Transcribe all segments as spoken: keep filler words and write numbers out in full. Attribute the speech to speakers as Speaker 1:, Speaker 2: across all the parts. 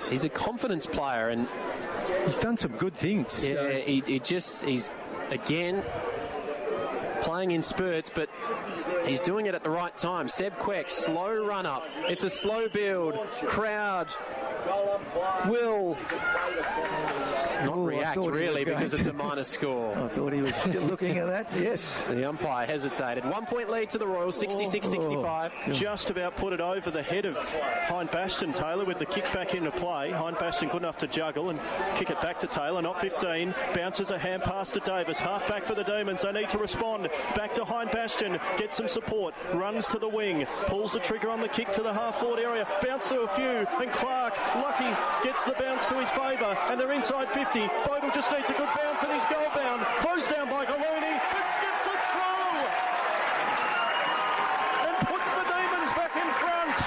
Speaker 1: he's he's a confidence player, and
Speaker 2: he's done some good things.
Speaker 1: Yeah,
Speaker 2: so.
Speaker 1: he, he just he's again playing in spurts, but he's doing it at the right time. Seb Quek, slow run up. It's a slow build. Crowd will not
Speaker 3: Ooh,
Speaker 1: react really because it's a minor score.
Speaker 3: I thought he was looking at that, yes.
Speaker 1: The umpire hesitated. One point lead to the Royals, sixty-six sixty-five.
Speaker 4: Oh, just about put it over the head of Hein Bastion, Taylor, with the kick back into play. Hein Bastion good enough to juggle and kick it back to Taylor, not fifteen. Bounces a hand pass to Davis. Half back for the Demons. They need to respond. Back to Hein Bastion. Gets some support. Runs to the wing. Pulls the trigger on the kick to the half-forward area. Bounce to a few. And Clark, lucky, gets the bounce to his favour. And they're inside fifty. Bodle just needs a good bounce and he's goal bound. Closed down by Gallooni. It skips it through. And puts the Demons back in front.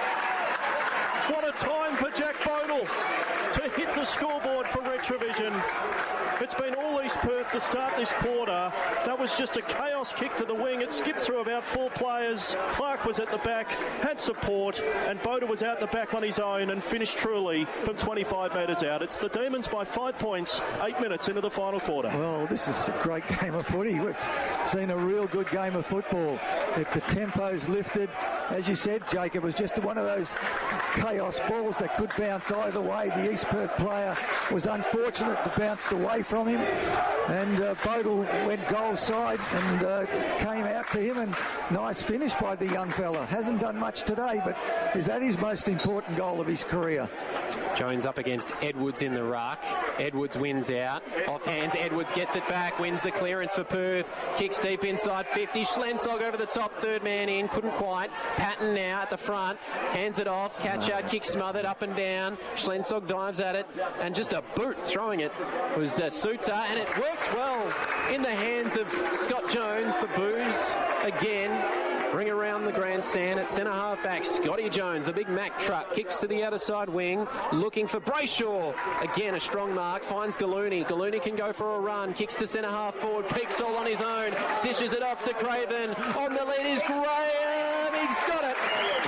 Speaker 4: What a time for Jack Bodle to hit the scoreboard for Retrovision. It's been all East Perth to start this quarter. That was just a chaos kick to the wing. It skipped through about four players. Clark was at the back, had support, and Boda was out the back on his own and finished truly from twenty-five metres out. It's the Demons by five points, eight minutes into the final quarter.
Speaker 3: Well, this is a great game of footy. We've seen a real good game of football. If the tempo's lifted, as you said, Jake, it was just one of those chaos balls that could bounce either way. The East Perth player was unfortunate to bounce away from him, and uh, Bodle went goal side and uh, came out to him, and nice finish by the young fella. Hasn't done much today, but is that his most important goal of his career?
Speaker 1: Jones up against Edwards in the ruck. Edwards wins out. Off hands, Edwards gets it back, wins the clearance for Perth. Kicks deep inside fifty. Schlensog over the top, third man in, couldn't quite. Patton now at the front, hands it off. Catchard kick smothered up and down. Schlensog dives at it, and just a boot throwing it was uh, Suter, and it works well in the hands of Scott Jones. The boos again ring around the grandstand at centre half back. Scotty Jones, the big Mack truck, kicks to the outer side wing, looking for Brayshaw. Again, a strong mark, finds Gallooni. Gallooni can go for a run, kicks to centre half forward, peaks all on his own, dishes it off to Craven. On the lead is Graham, he's got it.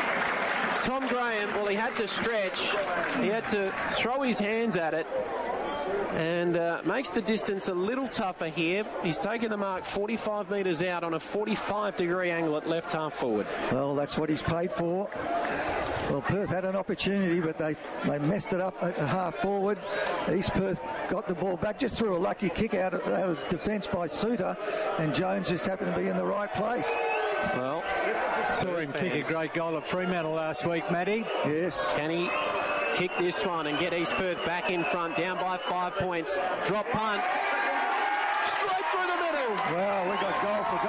Speaker 1: Tom Graham, well, he had to stretch, he had to throw his hands at it, and uh, makes the distance a little tougher here. He's taken the mark forty-five metres out on a forty-five degree angle at left half forward.
Speaker 3: Well, that's what he's paid for. Well, Perth had an opportunity, but they, they messed it up at half forward. East Perth got the ball back, just threw a lucky kick out of, out of defence by Suter, and Jones just happened to be in the right place.
Speaker 1: Well,
Speaker 2: saw him
Speaker 1: fans.
Speaker 2: kick a great goal at Fremantle last week, Matty.
Speaker 3: Yes.
Speaker 1: Can he kick this one and get East Perth back in front, down by five points? Drop punt, straight through the middle.
Speaker 3: Well, we got goal for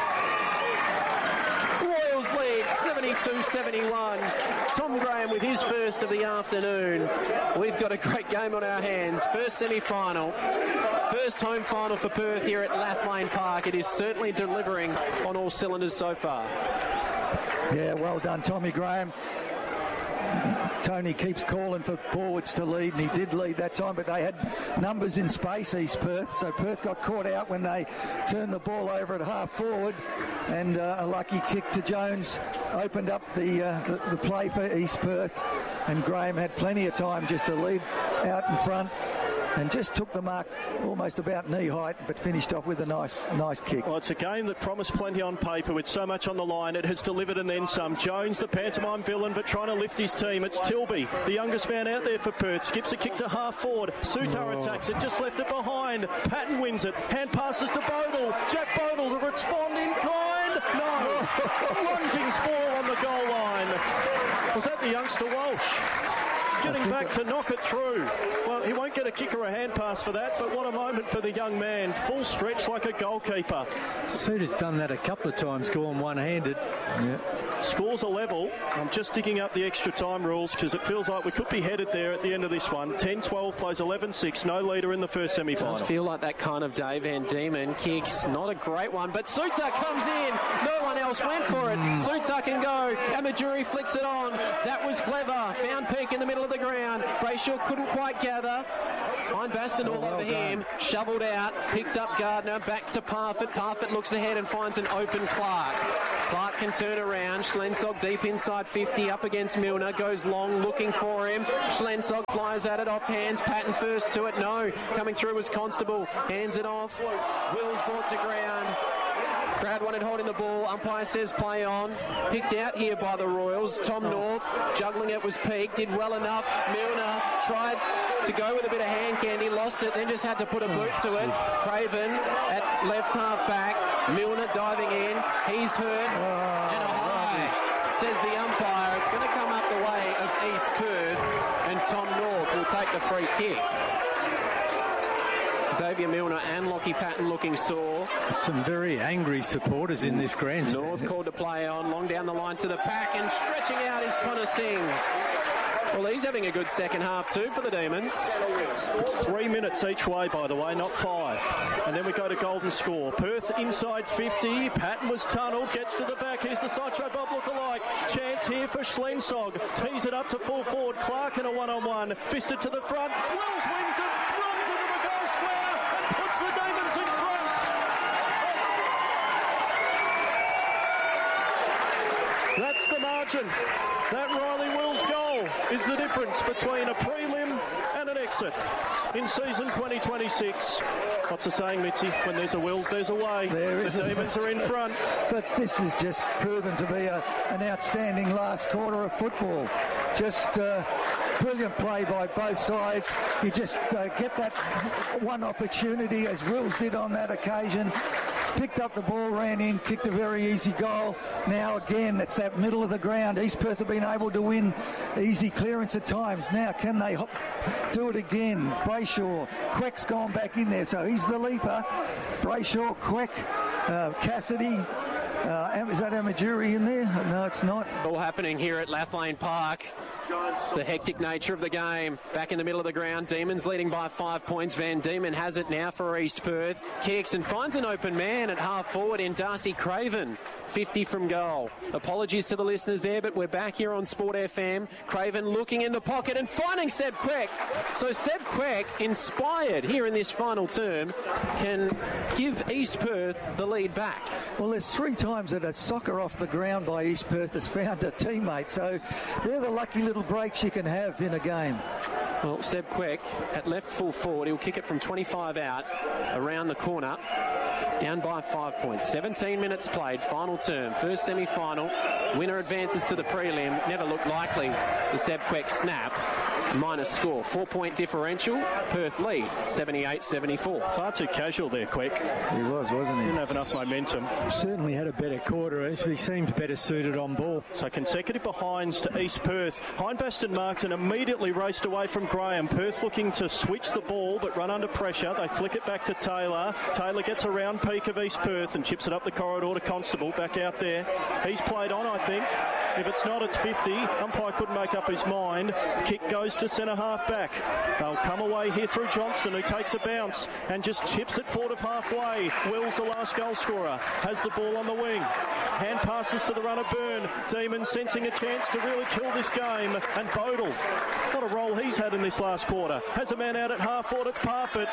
Speaker 3: goal.
Speaker 1: Royals lead seventy-two seventy-one. Tom Graham with his first of the afternoon. We've got a great game on our hands. First semi-final, first home final for Perth here at Lathlane Park. It is certainly delivering on all cylinders so far.
Speaker 3: Yeah, well done, Tommy Graham. Tony keeps calling for forwards to lead, and he did lead that time, but they had numbers in space, East Perth, so Perth got caught out when they turned the ball over at half forward, and uh, a lucky kick to Jones opened up the, uh, the the play for East Perth, and Graham had plenty of time just to lead out in front, and just took the mark almost about knee height, but finished off with a nice nice kick.
Speaker 4: Well, it's a game that promised plenty on paper with so much on the line. It has delivered and then some. Jones, the pantomime villain, but trying to lift his team. It's Tilby, the youngest man out there for Perth. Skips a kick to half forward. Suter oh. attacks it, just left it behind. Patton wins it. Hand passes to Bodle. Jack Bodle to respond in kind. No. Lunging Spall on the goal line. Was that the youngster Walsh? Getting back to knock it through. Well, he won't get a kick or a hand pass for that, but what a moment for the young man. Full stretch like a goalkeeper.
Speaker 2: Suter's done that a couple of times, gone one-handed.
Speaker 3: Yeah.
Speaker 4: Scores a level. I'm just digging up the extra time rules because it feels like we could be headed there at the end of this one. ten twelve plays eleven six. No leader in the first semi-final.
Speaker 1: Does feel like that kind of day. Van Diemen kicks. Not a great one, but Suter comes in. No one else went for it. Mm. Suter can go. Amaduri flicks it on. That was clever. Found Peak in the middle of the ground. Brayshaw couldn't quite gather. Hein Baston all oh, well over done. him. Shoveled out. Picked up Gardner. Back to Parfitt. Parfitt looks ahead and finds an open Clark. Clark can turn around. Schlensog deep inside fifty, up against Milner. Goes long, looking for him. Schlensog flies at it off hands. Patton first to it. No. Coming through was Constable. Hands it off. Wills brought to ground. Crowd wanted holding the ball. Umpire says play on. Picked out here by the Royals. Tom North juggling it was Peak. Did well enough. Milner tried to go with a bit of hand candy. Lost it. Then just had to put a boot to it. Craven at left half back. Milner diving in. He's hurt. And a high, says the umpire. It's going to come up the way of East Perth. And Tom North will take the free kick. Xavier Milner and Lockie Patton looking sore.
Speaker 2: Some very angry supporters in this grandstand.
Speaker 1: North called to play on, long down the line to the pack, and stretching out is Connor Singh. Well, he's having a good second half too for the Demons.
Speaker 4: It's three minutes each way, by the way, not five. And then we go to golden score. Perth inside fifty. Patton was tunnelled, gets to the back. Here's the Sideshow Bob lookalike. Chance here for Schlensog. Tees it up to full forward. Clark in a one-on-one. Fisted to the front. Wells wins it. Runs into the goal square and puts the Demons in front. That's the margin. That Riley Wills goal is the difference between a prelim and an exit in season twenty twenty-six. What's the saying, Mitzi? When there's a Wills, there's a way.
Speaker 3: There
Speaker 4: the
Speaker 3: is
Speaker 4: Demons
Speaker 3: a
Speaker 4: are in front.
Speaker 3: But this has just proven to be a, an outstanding last quarter of football. Just uh, brilliant play by both sides. You just uh, get that one opportunity, as Wills did on that occasion. Picked up the ball, ran in, kicked a very easy goal. Now again, it's that middle of the ground. East Perth have been able to win easy clearance at times. Now can they hop, do it again? Brayshaw, Queck's gone back in there, so he's the leaper. Brayshaw, Queck, uh, Cassidy. Uh, is that Amajuri in there? No, it's not.
Speaker 1: All happening here at Lathlane Park. The hectic nature of the game. Back in the middle of the ground. Demons leading by five points. Van Diemen has it now for East Perth. Kicks and finds an open man at half forward in Darcy Craven. fifty from goal. Apologies to the listeners there, but we're back here on Sport F M. Craven looking in the pocket and finding Seb Queck. So Seb Queck, inspired here in this final term, can give East Perth the lead back.
Speaker 3: Well, there's three times that a soccer off the ground by East Perth has found a teammate, so they're the lucky little breaks you can have in a game.
Speaker 1: Well, Seb Queck at left full forward. He'll kick it from twenty-five out around the corner. Down by five points. seventeen minutes played. Final term. First semi-final. Winner advances to the prelim. Never looked likely. The Seb Queck snap. Minus score. Four-point differential. Perth lead. seventy-eight seventy-four.
Speaker 4: Far too casual there, Queck.
Speaker 3: He was, wasn't he?
Speaker 4: Didn't have enough momentum.
Speaker 2: Certainly had a better quarter. He seemed better suited on ball.
Speaker 4: So consecutive behinds to East Perth. Hindbaston Markton immediately raced away from Graham. Perth looking to switch the ball but run under pressure. They flick it back to Taylor. Taylor gets around peak of East Perth and chips it up the corridor to Constable. Back out there. He's played on, I think. If it's not, it's fifty. Umpire couldn't make up his mind. Kick goes to centre half back. They'll come away here through Johnston, who takes a bounce and just chips it forward of halfway. Will's the last goal scorer. Has the ball on the wing. Hand passes to the runner Byrne. Demons sensing a chance to really kill this game. And Bodle, what a role he's had in this last quarter. Has a man out at half forward. It's Parfitt.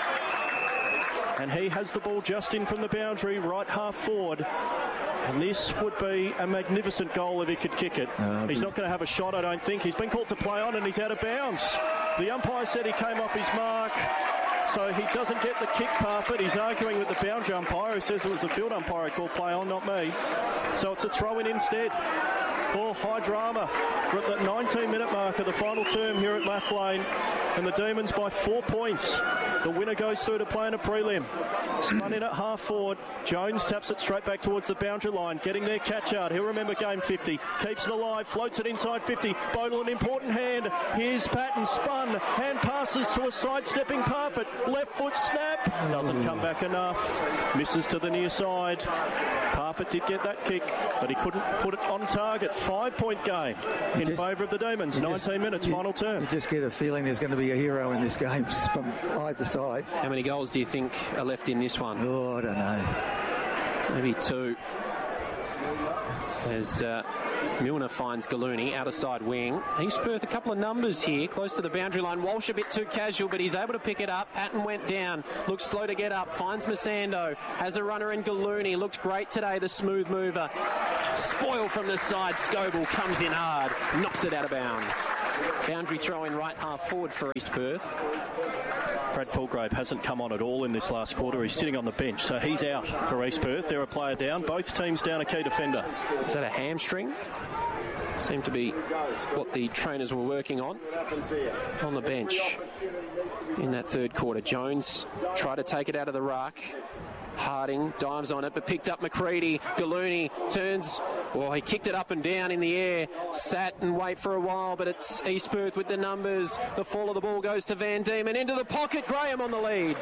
Speaker 4: And he has the ball just in from the boundary, right half forward. And this would be a magnificent goal if he could kick it. Uh, he's not going to have a shot, I don't think. He's been called to play on and he's out of bounds. The umpire said he came off his mark. So he doesn't get the kick, Parfitt. He's arguing with the boundary umpire who says it was the field umpire who called play on, not me. So it's a throw-in instead. Oh, high drama. We're at the nineteen minute mark of the final term here at Lathlane. And the Demons by four points. The winner goes through to play in a prelim. Spun in at half forward. Jones taps it straight back towards the boundary line. Getting their catch out. He'll remember game fifty. Keeps it alive. Floats it inside fifty. Bodle an important hand. Here's Patton. Spun. Hand passes to a sidestepping Parfitt. Left foot snap. Doesn't come back enough. Misses to the near side. Parfitt did get that kick, but he couldn't put it on target. Five point game in favour of the Demons. nineteen just, minutes,
Speaker 3: you,
Speaker 4: final term.
Speaker 3: You just get a feeling there's going to be a hero in this game from either side.
Speaker 1: How many goals do you think are left in this one?
Speaker 3: Oh, I don't know.
Speaker 1: Maybe two. As uh, Milner finds Gallooni, outer side wing. East Perth a couple of numbers here, close to the boundary line. Walsh a bit too casual, but he's able to pick it up. Patton went down, looks slow to get up, finds Masando, has a runner in Gallooni, looked great today, the smooth mover. Spoil from the side, Scoble comes in hard, knocks it out of bounds. Boundary throw in right half forward for East Perth.
Speaker 4: Brad Fulgrave hasn't come on at all in this last quarter. He's sitting on the bench, so he's out for East Perth. They're a player down. Both teams down a key defender.
Speaker 1: Is that a hamstring? Seemed to be what the trainers were working on on the bench in that third quarter. Jones tried to take it out of the ruck. Harding dives on it, but picked up McCready. Gallooni turns, well, he kicked it up and down in the air, sat and wait for a while, but it's East Perth with the numbers. The fall of the ball goes to Van Diemen, into the pocket. Graham on the lead.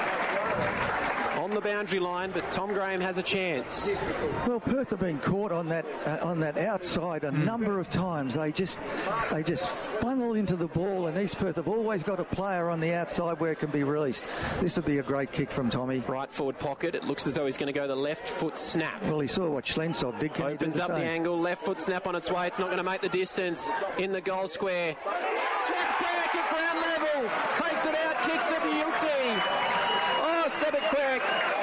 Speaker 1: On the boundary line, but Tom Graham has a chance.
Speaker 3: Well, Perth have been caught on that uh, on that outside a mm. number of times. They just they just funnel into the ball, and East Perth have always got a player on the outside where it can be released. This would be a great kick from Tommy.
Speaker 1: Right forward pocket. It looks as though he's going to go the left foot snap.
Speaker 3: Well, he saw what Schlensog did. Can
Speaker 1: Opens
Speaker 3: he do the
Speaker 1: up
Speaker 3: same?
Speaker 1: the angle. Left foot snap on its way. It's not going to make the distance in the goal square. Swept back at ground level. Takes it out. Kicks it to Yilty. Oh, Sebit Quirk.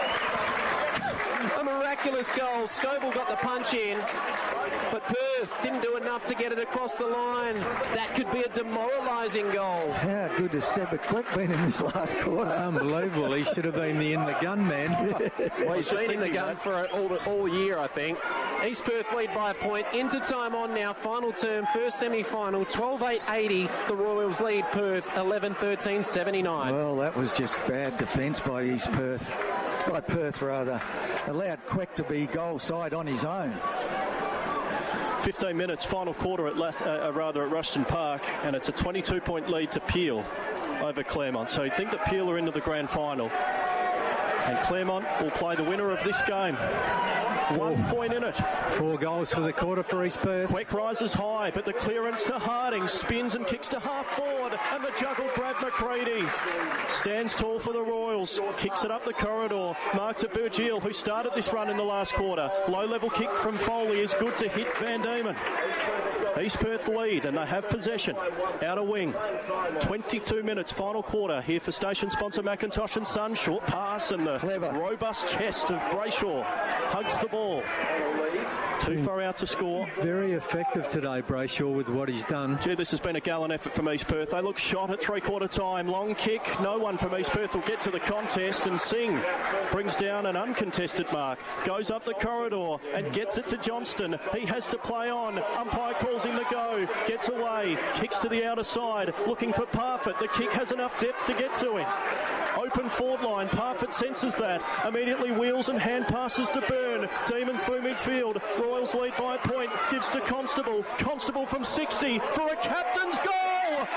Speaker 1: A miraculous goal. Scoble got the punch in, but Perth didn't do enough to get it across the line. That could be a demoralising goal.
Speaker 3: How good has Sebit Quick been in this last quarter?
Speaker 2: Unbelievable. He should have been the in the gun man.
Speaker 1: Well, he's been in the gun for all, the, all year, I think. East Perth lead by a point. Into time on now. Final term, first semi-final. twelve eight eighty. The Royals lead Perth. eleven thirteen seventy-nine.
Speaker 3: Well, that was just bad defence by East Perth. By Perth, rather. Allowed Queck to be goal side on his own.
Speaker 4: fifteen minutes, final quarter at Lath, uh, rather at Rushton Park, and it's a twenty-two point lead to Peel over Claremont. So you think that Peel are into the grand final, and Claremont will play the winner of this game. One oh. point in it.
Speaker 2: Four goals for the quarter for East Perth.
Speaker 4: Queck rises high, but the clearance to Harding, spins and kicks to half forward, and the juggle Brad McCready stands tall for the Royals, kicks it up the corridor, marked to Burgiel, who started this run in the last quarter. Low level kick from Foley is good to hit Van Diemen. East Perth lead, and they have possession. Outer wing, twenty-two minutes, final quarter here for station sponsor Macintosh and Son. Short pass, and the
Speaker 3: Clever.
Speaker 4: robust chest of Brayshaw hugs the ball. Too far out to score.
Speaker 2: Very effective today, Brayshaw, with what he's done.
Speaker 4: Gee, this has been a gallant effort from East Perth. They look shot at three-quarter time. Long kick. No one from East Perth will get to the contest, and Singh brings down an uncontested mark. Goes up the corridor and gets it to Johnston. He has to play on. Umpire calls him to go. Gets away. Kicks to the outer side. Looking for Parfitt. The kick has enough depth to get to him. Open forward line. Parfitt senses that. Immediately wheels and hand passes to Byrne. Demons through midfield. Royals lead by a point. Gives to Constable. Constable from sixty for a captain's goal!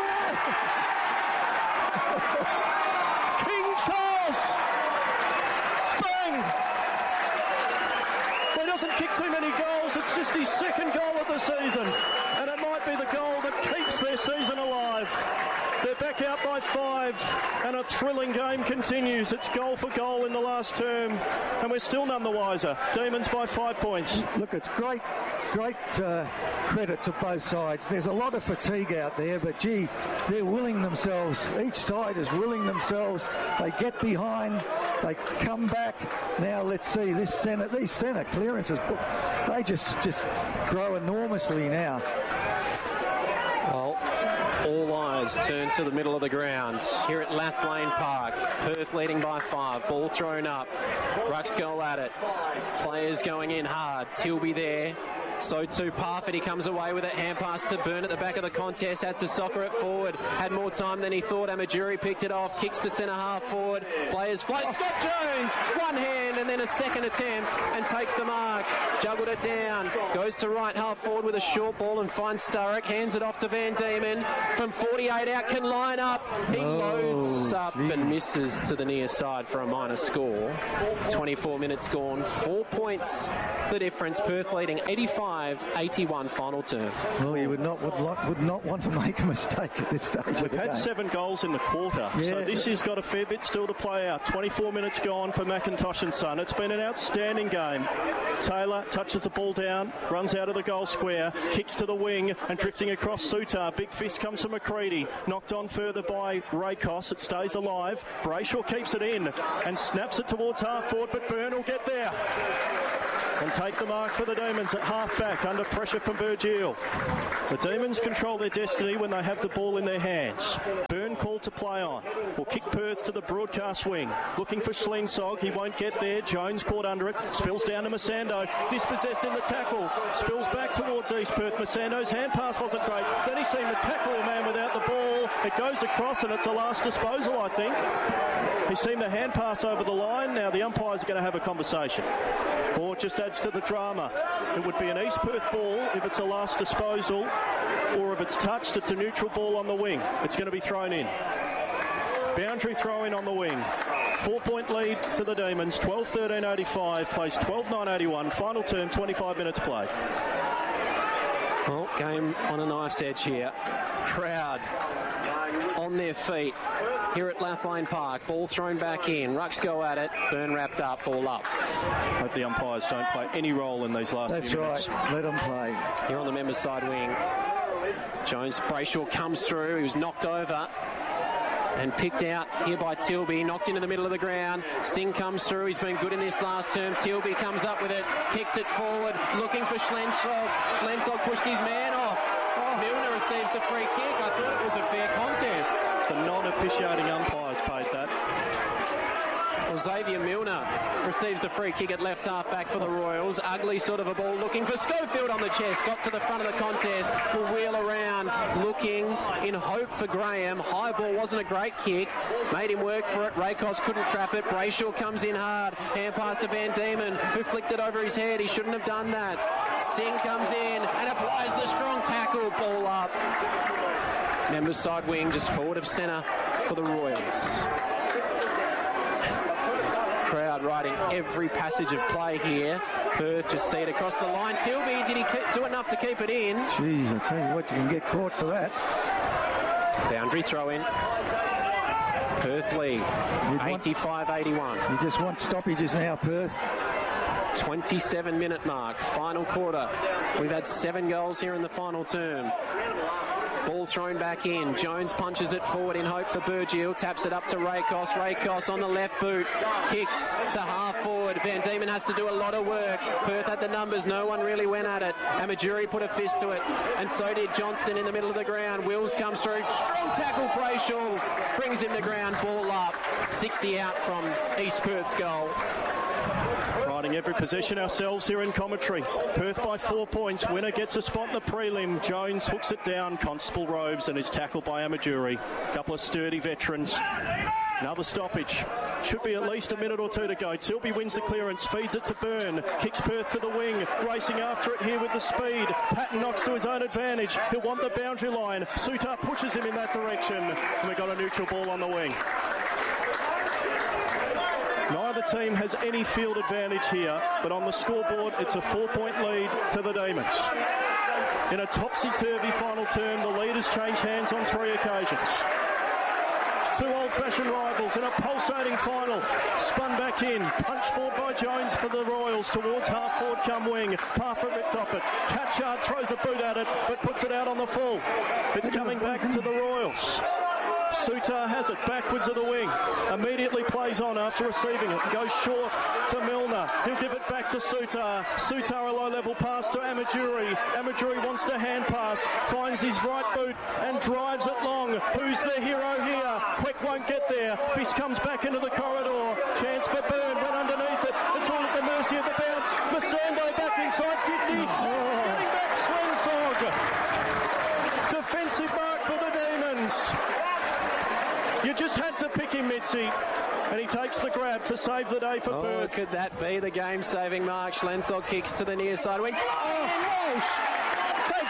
Speaker 4: King Charles! Bang! Well, he doesn't kick too many goals. It's just his second goal of the season. And it might be the goal that keeps their season alive. They're back out by five, and a thrilling game continues. It's goal for goal in the last term, and we're still none the wiser. Demons by five points.
Speaker 3: Look, it's great, great uh, credit to both sides. There's a lot of fatigue out there, but gee, they're willing themselves. Each side is willing themselves. They get behind, they come back. Now let's see this centre, these centre clearances. They just just grow enormously now.
Speaker 1: Well, all eyes turn to the middle of the ground here at Lathlane Park. Perth leading by five. Ball thrown up. Ruck's goal at it. Players going in hard. Tilby there. So too Parfitt. He comes away with it. Hand pass to Byrne at the back of the contest. Had to soccer it forward. Had more time than he thought. Amajuri picked it off. Kicks to centre half forward. Players float. Scott Jones. One hand and then a second attempt and takes the mark. Juggled it down. Goes to right half forward with a short ball and finds Sturrock. Hands it off to Van Diemen. From forty-eight out can line up. He oh, loads up geez. and misses to the near side for a minor score. twenty-four minutes gone. Four points the difference. Perth leading eighty-five eighty-five eighty-one final term.
Speaker 3: Well, you would not would, not would not want to make a mistake at this stage.
Speaker 4: We've
Speaker 3: of the
Speaker 4: had
Speaker 3: game.
Speaker 4: seven goals in the quarter,
Speaker 3: Yeah.
Speaker 4: so this has got a fair bit still to play out. twenty-four minutes gone for McIntosh and Son. It's been an outstanding game. Taylor touches the ball down, runs out of the goal square, kicks to the wing and drifting across Sutar. Big fist comes from McCready, knocked on further by Rakos. It stays alive. Brayshaw keeps it in and snaps it towards half forward, but Byrne will get there and take the mark for the Demons at half back under pressure from Burgeel. The Demons control their destiny when they have the ball in their hands. Byrne called to play on. Will kick Perth to the broadcast wing. Looking for Schlensog. He won't get there. Jones caught under it. Spills down to Masando. Dispossessed in the tackle. Spills back towards East Perth. Masando's hand pass wasn't great. Then he seemed to tackle a man without the ball. It goes across and it's a last disposal, I think. He seemed to hand pass over the line. Now the umpires are going to have a conversation. Or just adds to the drama. It would be an East Perth ball if it's a last disposal, or if it's touched, it's a neutral ball on the wing. It's going to be thrown in. Boundary throw in on the wing. Four-point lead to the Demons. twelve thirteen eighty-five. Plays twelve nine eighty-one. Final term, twenty-five minutes played.
Speaker 1: Well, game on a knife's edge here. Crowd on their feet here at Lathlane Park. Ball thrown back in. Rucks go at it. Byrne wrapped up. Ball up.
Speaker 4: Hope the umpires don't play any role in these last
Speaker 3: That's
Speaker 4: few
Speaker 3: right.
Speaker 4: minutes.
Speaker 3: Let them play.
Speaker 1: Here on the members' side wing. Jones, Brayshaw comes through. He was knocked over and picked out here by Tilby. Knocked into the middle of the ground. Singh comes through. He's been good in this last term. Tilby comes up with it. Kicks it forward. Looking for Schlensog. Schlensog pushed his man off. Oh. Milner receives the free kick. I thought it was a fair contest.
Speaker 4: The non-officiating umpires paid that.
Speaker 1: Well, Xavier Milner receives the free kick at left half back for the Royals. Ugly sort of a ball, looking for Schofield on the chest. Got to the front of the contest. Will wheel around, looking in hope for Graham. High ball wasn't a great kick. Made him work for it. Rakos couldn't trap it. Brayshaw comes in hard. Hand pass to Van Diemen, who flicked it over his head. He shouldn't have done that. Singh comes in and applies the strong tackle. Ball up. Members side wing, just forward of centre for the Royals. Crowd riding every passage of play here. Perth just see it across the line. Tilby, did he do enough to keep it in?
Speaker 3: Jeez, I tell you what, you can get caught for that.
Speaker 1: Boundary throw in. Perth lead, eighty-five eighty-one.
Speaker 3: You just want stoppages now, Perth.
Speaker 1: twenty-seven minute mark, final quarter. We've had seven goals here in the final term. Ball thrown back in. Jones punches it forward in hope for Burgeel. Taps it up to Rakos. Rakos on the left boot. Kicks to half forward. Van Diemen has to do a lot of work. Perth had the numbers. No one really went at it. Amajuri put a fist to it. And so did Johnston in the middle of the ground. Wills comes through. Strong tackle. Brayshaw brings him to ground. Ball up. sixty out from East Perth's goal.
Speaker 4: Riding every possession ourselves here in commentary. Perth by four points. Winner gets a spot in the prelim. Jones hooks it down. Constable Robes and is tackled by Amajuri. A couple of sturdy veterans. Another stoppage. Should be at least a minute or two to go. Tilby wins the clearance, feeds it to Byrne, kicks Perth to the wing, racing after it here with the speed. Patton knocks to his own advantage. He'll want the boundary line. Sutar pushes him in that direction. And we've got a neutral ball on the wing. Neither team has any field advantage here, but on the scoreboard, it's a four-point lead to the Demons. In a topsy-turvy final term, the leaders change hands on three occasions. Two old-fashioned rivals in a pulsating final. Spun back in. Punch forward by Jones for the Royals towards half-forward come wing. Parker ripped off it. Catchard throws a boot at it, but puts it out on the full. It's coming back to the Royals. Sutar has it backwards of the wing. Immediately plays on after receiving it. Goes short to Milner. He'll give it back to Sutar. Sutar a low-level pass to Amajuri. Amajuri wants to hand pass. Finds his right boot and drives it long. Who's the hero here? Quick won't get there. Fist comes back into the corridor. Chance for Byrne. Went underneath it. It's all at the mercy of the bounce. Masando back inside fifty. Oh. Getting back Schlensog. Defensive mark for the Demons. You just had to pick him, Mitzi, and he takes the grab to save the day for
Speaker 1: oh,
Speaker 4: Perth.
Speaker 1: Could that be the game-saving mark? Schlensog kicks to the near side wing. Oh, and Walsh takes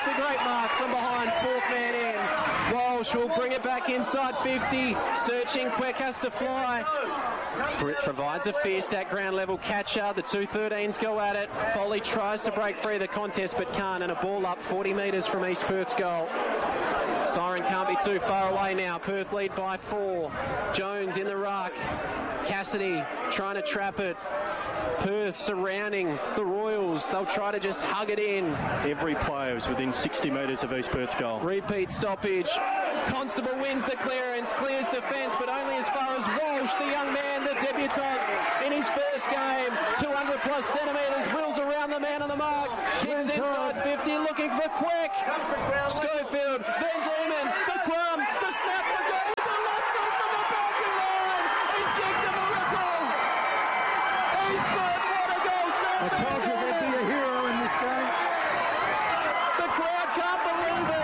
Speaker 1: makes a great mark from behind, fourth man in. Walsh will bring it back inside fifty, searching, Queck has to fly. Britt provides a fist at ground level catcher. The two thirteens go at it. Foley tries to break free of the contest but can't, and a ball up forty metres from East Perth's goal. Siren can't be too far away now. Perth lead by four. Jones in the ruck. Cassidy trying to trap it. Perth surrounding the Royals. They'll try to just hug it in.
Speaker 4: Every player is within sixty metres of East Perth's goal.
Speaker 1: Repeat stoppage. Constable wins the clearance, clears defence, but only as far as Walsh, the young man, the debutant in his first game. two hundred plus centimetres, wheels around the man on the mark. Kicks inside fifty, looking for Queck. Schofield, Van Diemen, the crumb, the snap, the goal with the left foot from the boundary line. He's kicked a miracle. East Perth, what a goal, Sam.
Speaker 3: I told you there'd be a hero in this game.
Speaker 1: The crowd can't believe it.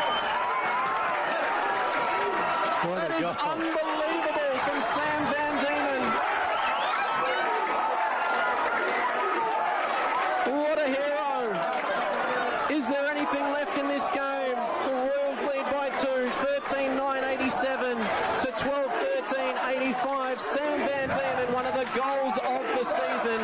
Speaker 1: That is unbelievable from Sam Van Diemen. What a hero. Is there anything left in this game? The Royals lead by two, thirteen nine eighty-seven to twelve thirteen eighty-five. Sam Van Diemen, one of the goals of the season.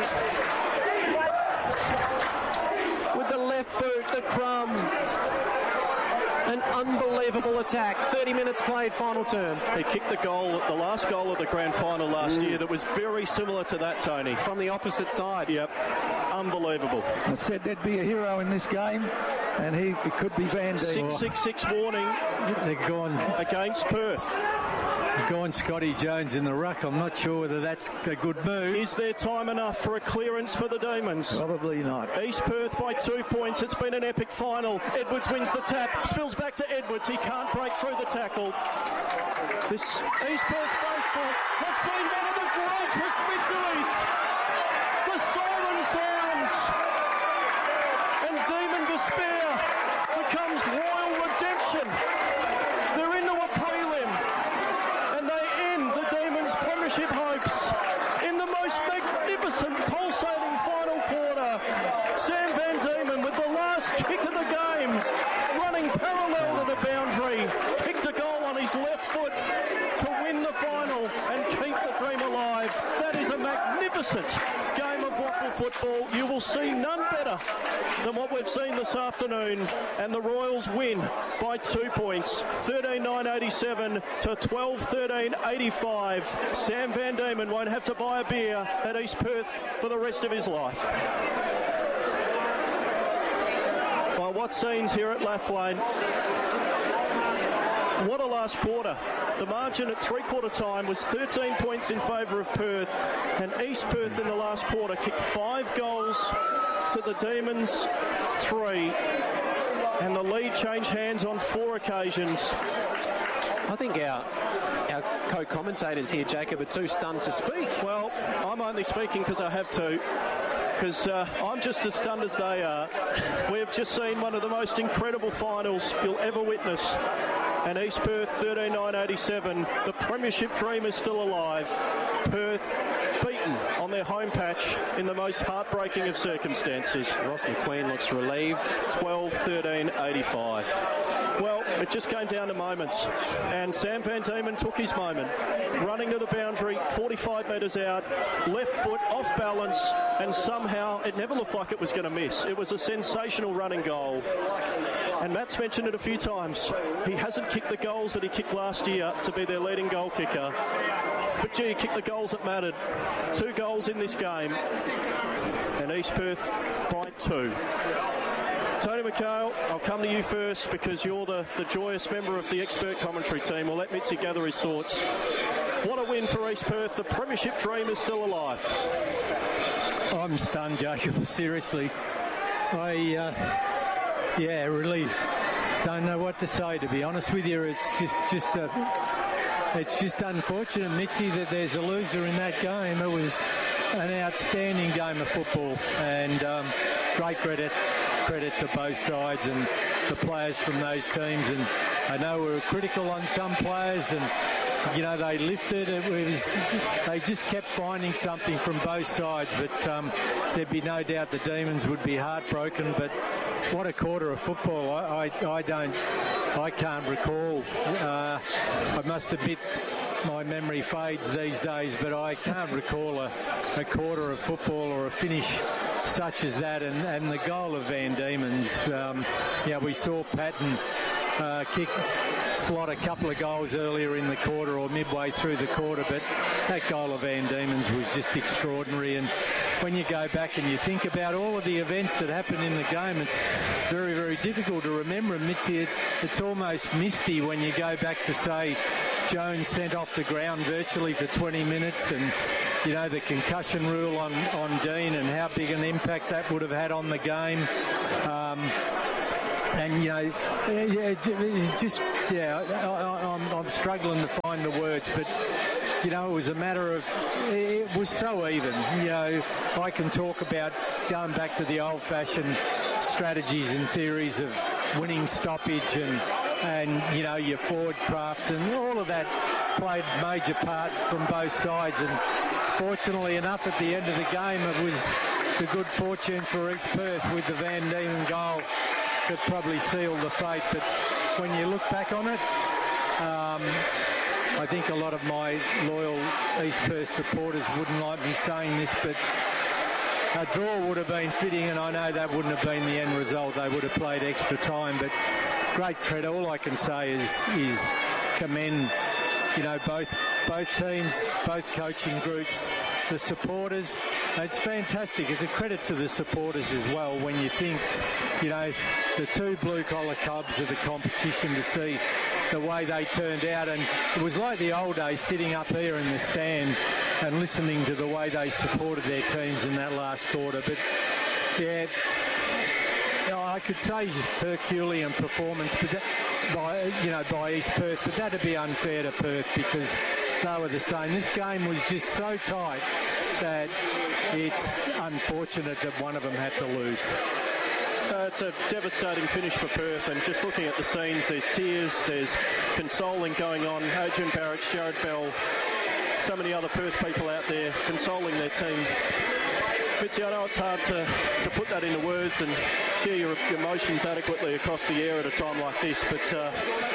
Speaker 1: With the left boot, the crumb. An unbelievable attack. thirty minutes played, final term.
Speaker 4: He kicked the goal, the last goal of the grand final last mm. year that was very similar to that, Tony.
Speaker 1: From the opposite side.
Speaker 4: Yep. Unbelievable.
Speaker 3: I said there'd be a hero in this game, and he it could be Van Diemen.
Speaker 4: six six six warning.
Speaker 2: They're gone
Speaker 4: against Perth.
Speaker 2: Gone Scotty Jones in the ruck. I'm not sure whether that's a good move.
Speaker 4: Is there time enough for a clearance for the Demons?
Speaker 3: Probably not.
Speaker 4: East Perth by two points. It's been an epic final. Edwards wins the tap. Spills back to Edwards. He can't break through the tackle. This East Perth faithful have seen one of the greatest victories. The siren sounds. And Demon despair becomes royal redemption. They're into a prelim. Premiership hopes in the most magnificent pulsating final quarter. Sam Van Diemen with the last kick of the game, running parallel to the boundary, kicked a goal on his left foot to win the final and keep the dream alive. That is a magnificent game of waffle football. You will see none better than what we've seen this afternoon, and the Royals win by two points, thirteen nine eighty-seven to twelve thirteen eighty-five. Sam Van Diemen won't have to buy a beer at East Perth for the rest of his life. Well, what scenes here at Lathlane. What a last quarter. The margin at three-quarter time was thirteen points in favour of Perth, and East Perth in the last quarter kicked five goals to the Demons, three, and the lead changed hands on four occasions.
Speaker 1: I think our our co-commentators here, Jacob, are too stunned to speak.
Speaker 4: Well, I'm only speaking because I have to, because uh, I'm just as stunned as they are. We've just seen one of the most incredible finals you'll ever witness. And East Perth thirteen nine eighty-seven, the premiership dream is still alive. Perth beaten on their home patch in the most heartbreaking of circumstances.
Speaker 1: Ross McQueen looks relieved.
Speaker 4: twelve thirteen eighty-five. Well, it just came down to moments, and Sam Van Diemen took his moment, running to the boundary, forty-five metres out, left foot off balance, and somehow it never looked like it was going to miss. It was a sensational running goal. And Matt's mentioned it a few times. He hasn't kicked the goals that he kicked last year to be their leading goal kicker. But gee, he kicked the goals that mattered. Two goals in this game. And East Perth by two. Tony McHale, I'll come to you first because you're the, the joyous member of the expert commentary team. We'll let Mitzi gather his thoughts. What a win for East Perth. The premiership dream is still alive.
Speaker 2: I'm stunned, Jacob. Seriously. I... Uh... Yeah, really don't know what to say, to be honest with you. It's just, just a, it's just unfortunate, Mitzi, that there's a loser in that game. It was an outstanding game of football, and um, great credit, credit to both sides and the players from those teams. And I know we were critical on some players, and you know they lifted. It was they just kept finding something from both sides. But um, there'd be no doubt the Demons would be heartbroken, but. what a quarter of football. I, I, I don't, I can't recall. Uh, I must admit my memory fades these days, but I can't recall a, a quarter of football or a finish such as that. And, and the goal of Van Diemen's, um, yeah, we saw Patton uh, kick, slot a couple of goals earlier in the quarter or midway through the quarter, but that goal of Van Diemen's was just extraordinary. And when you go back and you think about all of the events that happened in the game, it's very, very difficult to remember. And Mitzi, it, it's almost misty when you go back to, say, Jones sent off the ground virtually for twenty minutes, and, you know, the concussion rule on, on Dean and how big an impact that would have had on the game. Um, And, you know, yeah, it's just, yeah, I, I'm, I'm struggling to find the words, but, you know, it was a matter of, it was so even. You know, I can talk about going back to the old-fashioned strategies and theories of winning stoppage and, and you know, your forward crafts, and all of that played a major part from both sides. And fortunately enough, at the end of the game, it was the good fortune for East Perth with the Van Diemen goal that probably sealed the fate. But when you look back on it, um, I think a lot of my loyal East Perth supporters wouldn't like me saying this, but a draw would have been fitting, and I know that wouldn't have been the end result. They would have played extra time, but great credit. All I can say is is commend, you know, both both teams, both coaching groups, the supporters. It's fantastic. It's a credit to the supporters as well when you think, you know, the two blue-collar clubs of the competition, to see the way they turned out. And it was like the old days, sitting up here in the stand and listening to the way they supported their teams in that last quarter. But, yeah, you know, I could say Herculean performance, but that, by, you know, by East Perth, but that'd be unfair to Perth because they were the same. This game was just so tight that it's unfortunate that one of them had to lose.
Speaker 4: Uh, it's a devastating finish for Perth, and just looking at the scenes, there's tears, there's consoling going on. Adrian Barrett, Jared Bell, so many other Perth people out there consoling their team. Mitzi, I know it's hard to, to put that into words and share your, your emotions adequately across the air at a time like this, but uh,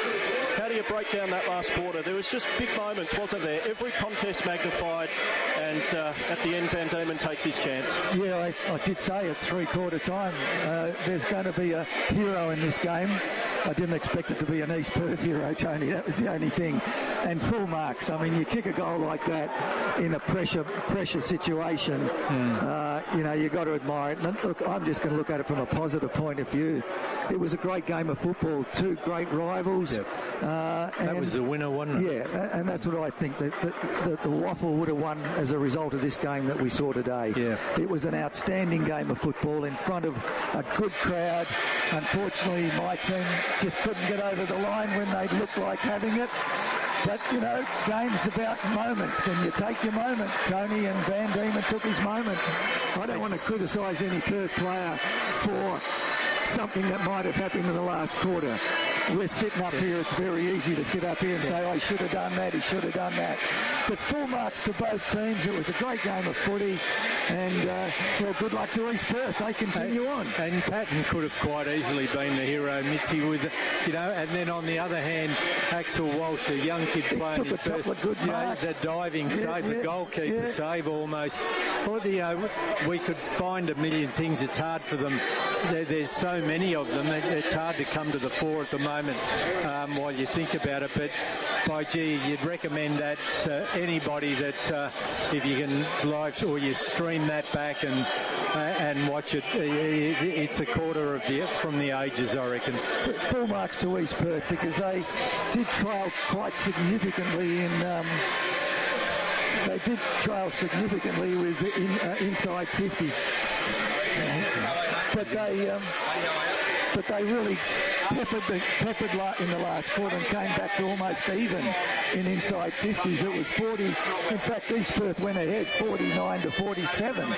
Speaker 4: how do you break down that last quarter? There was just big moments, wasn't there? Every contest magnified, and uh, at the end, Van Diemen takes his chance.
Speaker 3: Yeah, I, I did say at three-quarter time, uh, there's going to be a hero in this game. I didn't expect it to be an East Perth hero, Tony. That was the only thing. And full marks. I mean, you kick a goal like that in a pressure pressure situation, mm. uh, you know, you've got to admire it. And look, I'm just going to look at it from a positive point of view. It was a great game of football. Two great rivals.
Speaker 2: Yep.
Speaker 3: Uh, and
Speaker 2: that was the winner, wasn't
Speaker 3: it? Yeah, and that's what I think. That the, the, the Waffle would have won as a result of this game that we saw today.
Speaker 2: Yeah.
Speaker 3: It was an outstanding game of football in front of a good crowd. Unfortunately, my team just couldn't get over the line when they looked like having it. But, you know, game's about moments, and you take your moment. Tony, and Van Diemen took his moment. I don't want to criticise any Perth player for something that might have happened in the last quarter. We're sitting up here, it's very easy to sit up here and say, oh, he should have done that, he should have done that. But full marks to both teams. It was a great game of footy, and uh, well, good luck to East Perth. They continue
Speaker 2: and,
Speaker 3: on.
Speaker 2: And Patton could have quite easily been the hero, Mitzi, with, you know, and then on the other hand, Axel Walsh, a young kid playing his first,
Speaker 3: good
Speaker 2: you know, the diving yeah, save, yeah, the goalkeeper yeah. save almost. Well, you know, we could find a million things. It's hard for them. There, there's so many of them. It's hard to come to the fore at the moment um, while you think about it. But by gee, you'd recommend that to anybody that uh, if you can live or you stream that back and uh, and watch it, it's a quarter of the from the ages, I reckon.
Speaker 3: Full marks to East Perth because they did trail quite significantly in. Um, they did trail significantly with in, uh, inside fifties, but they. Um, But they really peppered, the, peppered in the last quarter and came back to almost even in inside fifties. It was forty. In fact, East Perth went ahead forty-nine to forty-seven.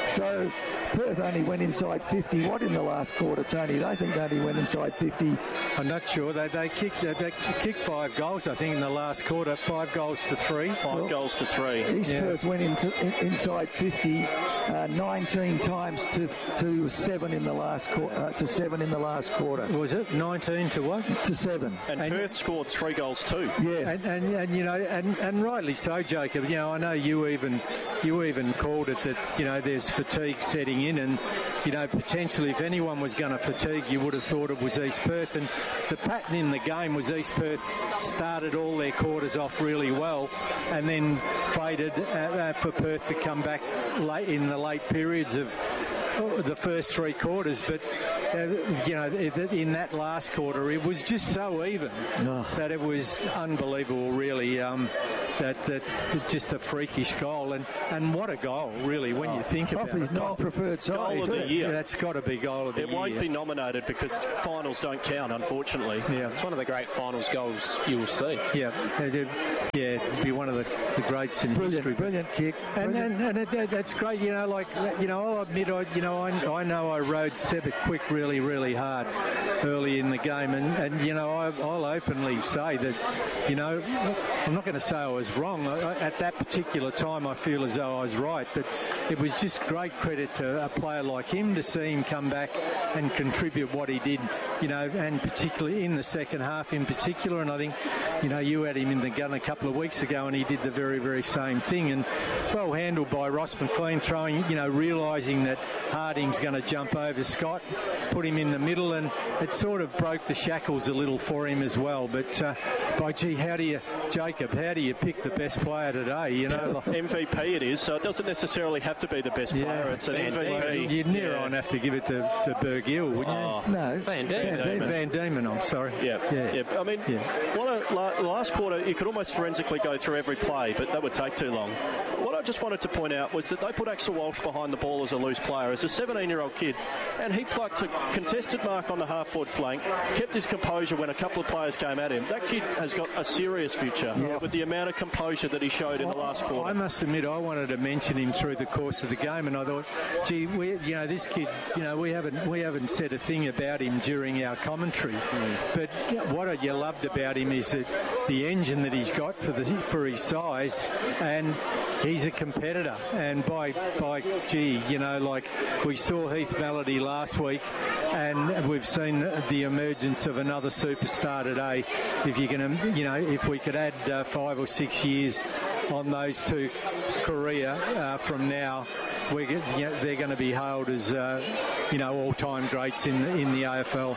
Speaker 3: So Perth only went inside fifty. What in the last quarter, Tony? They think they only went inside fifty.
Speaker 2: I'm not sure. They they kicked they, they kicked five goals, I think, in the last quarter. Five goals to three.
Speaker 4: Five well, goals to three.
Speaker 3: East
Speaker 2: yeah.
Speaker 3: Perth went into, in, inside fifty uh, nineteen times to to seven in the last quarter. Uh, to seven in the last quarter.
Speaker 2: Was it nineteen to what?
Speaker 3: To seven.
Speaker 4: And, and Perth scored three goals too.
Speaker 3: Yeah.
Speaker 2: And, and, and you know, and, and rightly so, Jacob. You know, I know you even you even called it that, you know, there's fatigue setting in, and, you know, potentially if anyone was going to fatigue, you would have thought it was East Perth. And the pattern in the game was East Perth started all their quarters off really well and then faded uh, uh, for Perth to come back late in the late periods of the first three quarters, but uh, you know, in that last quarter, it was just so even oh. that it was unbelievable, really. Um, that that just a freakish goal, and, and what a goal, really, when oh. you think about
Speaker 3: Coffey's
Speaker 2: it.
Speaker 3: Not preferred side.
Speaker 4: Goal of the year.
Speaker 2: Yeah, that's got to be goal of the
Speaker 4: it
Speaker 2: year.
Speaker 4: It won't be nominated because finals don't count, unfortunately.
Speaker 1: Yeah, it's one of the great finals goals you'll see.
Speaker 2: Yeah, it'd, yeah, it'd be one of the, the greats in
Speaker 3: brilliant,
Speaker 2: history.
Speaker 3: Brilliant kick.
Speaker 2: And
Speaker 3: brilliant.
Speaker 2: and, and it, that's great, you know. Like, you know, I'll admit, I you know, I, I know I rode Sebic Quick really, really hard early in the game, and, and you know, I, I'll openly say that, you know, I'm not going to say I was wrong. I, at that particular time, I feel as though I was right, but it was just great credit to a player like him to see him come back and contribute what he did, you know, and particularly in the second half in particular. And I think, you know, you had him in the gun a couple of weeks ago, and he did the very, very same thing. And well handled by Ross McLean, throwing, you know, realising that Harding's going to jump over Scott, put him in the middle, and it sort of broke the shackles a little for him as well. But uh, by gee, how do you, Jacob, how do you pick the best player today? You know,
Speaker 4: M V P it is, so it doesn't necessarily have to be the best player.
Speaker 2: Yeah,
Speaker 4: it's an
Speaker 1: Van
Speaker 4: M V P.
Speaker 1: Diemen.
Speaker 2: You'd near
Speaker 4: yeah.
Speaker 2: on have to give it to, to Bergill, wouldn't
Speaker 4: oh.
Speaker 2: you?
Speaker 3: No.
Speaker 1: Van Diemen.
Speaker 3: Van Diemen.
Speaker 2: Van Diemen, I'm sorry.
Speaker 4: Yeah,
Speaker 2: yeah.
Speaker 4: yeah. I mean,
Speaker 2: yeah.
Speaker 4: what a, la- last quarter, you could almost forensically go through every play, but that would take too long. What I just wanted to point out was that they put Axel Walsh behind the ball as a loose player, as a seventeen-year-old kid, and he plucked a contested mark on the half-forward flank, kept his composure when a couple of players came at him. That kid has got a serious future
Speaker 3: yeah.
Speaker 4: with the amount of composure that he showed in the last quarter.
Speaker 2: I must admit, I wanted to mention him through the course of the game, and I thought, gee, we, you know, this kid, you know, we haven't we haven't said a thing about him during our commentary. Mm. But you know, what you loved about him is that the engine that he's got for the for his size, and he's a competitor. And by by gee, you know, like we saw Heath Melody last week, and we've seen the emergence of another superstar today. If you're going to, you know, if we could add uh, five or six years on those two career uh, from now, we're, you know, they're going to be hailed as, uh, you know, all-time greats in in the A F L.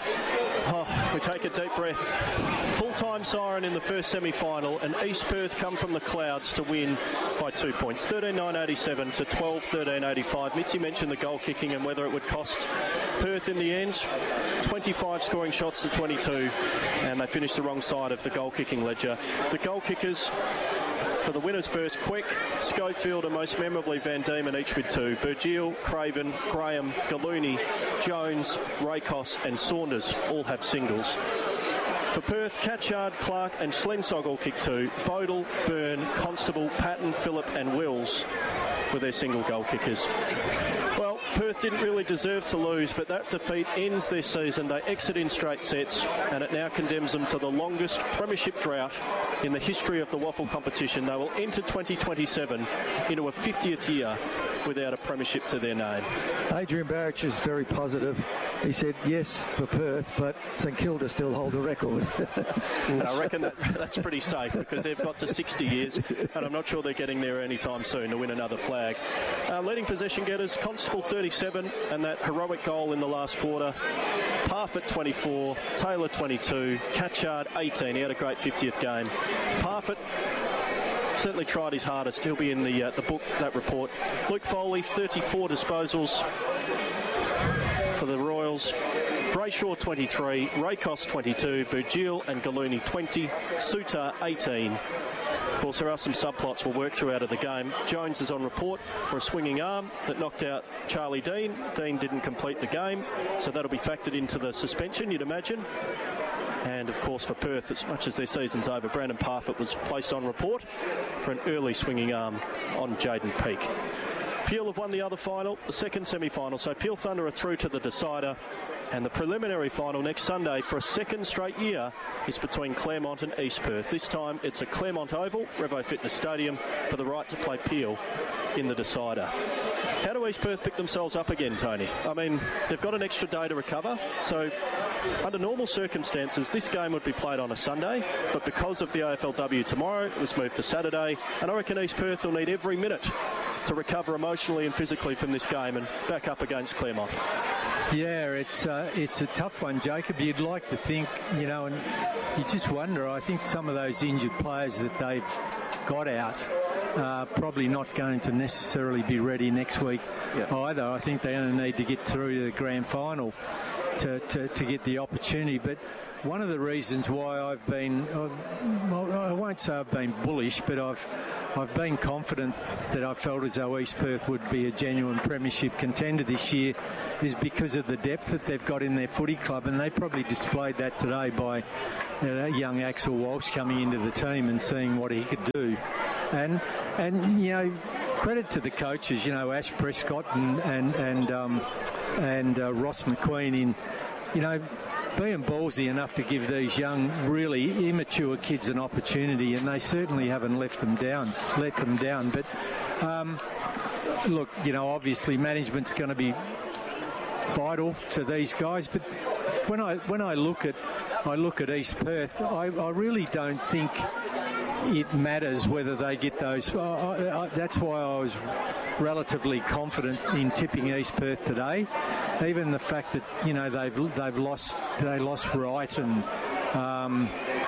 Speaker 4: Oh, we take a deep breath. Full-time siren in the first semi-final, and East Perth come from the clouds to win by two points, thirteen nine eighty-seven to twelve thirteen eighty-five. Mitzi mentioned the goal kicking and whether it would cost Perth in the end. twenty-five scoring shots to twenty-two, and they finished the wrong side of the goal kicking ledger. The goal kickers for the winners first, Quick, Schofield, and most memorably Van Diemen, each with two. Bergill, Craven, Graham, Gallooni, Jones, Rakos and Saunders all have singles. For Perth, Catchard, Clark and Schlensog all kick two. Bodle, Byrne, Constable, Patton, Phillip and Wills were their single goal kickers. Well, Perth didn't really deserve to lose, but that defeat ends their season. They exit in straight sets, and it now condemns them to the longest premiership drought in the history of the waffle competition. They will enter twenty twenty-seven into a fiftieth year without a premiership to their name.
Speaker 3: Adrian Barrich is very positive. He said yes for Perth, but St Kilda still hold the record.
Speaker 4: And I reckon that that's pretty safe because they've got to sixty years, and I'm not sure they're getting there anytime soon to win another flag. Uh, leading possession getters, Constable thirty-seven, and that heroic goal in the last quarter. Parfitt twenty-four, Taylor twenty-two, Catchard eighteen. He had a great fiftieth game. Parfitt certainly tried his hardest. He'll be in the uh, the book, that report. Luke Foley, thirty-four disposals for the Royals. Brayshaw twenty-three, Rakos twenty-two, Bergill and Gallooni twenty, Sutar eighteen. Of course, there are some subplots we'll work through out of the game. Jones is on report for a swinging arm that knocked out Charlie Dean. Dean didn't complete the game, so that'll be factored into the suspension, you'd imagine. And, of course, for Perth, as much as their season's over, Brandon Parfitt was placed on report for an early swinging arm on Jaden Peake. Peel have won the other final, the second semi-final. So Peel Thunder are through to the decider. And the preliminary final next Sunday for a second straight year is between Claremont and East Perth. This time it's at Claremont Oval, Revo Fitness Stadium, for the right to play Peel in the decider. How do East Perth pick themselves up again, Tony? I mean, they've got an extra day to recover, so under normal circumstances this game would be played on a Sunday, but because of the A F L W tomorrow, it was moved to Saturday, and I reckon East Perth will need every minute to recover emotionally and physically from this game and back up against Claremont.
Speaker 2: Yeah, it's uh, it's a tough one, Jacob. You'd like to think, you know, and you just wonder. I think some of those injured players that they've got out are probably not going to necessarily be ready next week yeah. either. I think they only need to get through to the grand final to, to, to get the opportunity. But one of the reasons why I've been, well, I won't say I've been bullish, but I've I've been confident that I felt as though East Perth would be a genuine premiership contender this year is because of the depth that they've got in their footy club, and they probably displayed that today by uh, young Axel Walsh coming into the team and seeing what he could do. And, and you know, credit to the coaches, you know, Ash Prescott and, and, and, um, and uh, Ross McQueen in, you know, being ballsy enough to give these young, really immature kids an opportunity, and they certainly haven't left them down, let them down. But um, look, you know, obviously management's going to be vital to these guys. But when I when I look at I look at East Perth, I, I really don't think it matters whether they get those. I, I, that's why I was relatively confident in tipping East Perth today. Even the fact that, you know, they've they've lost they lost Wright and um,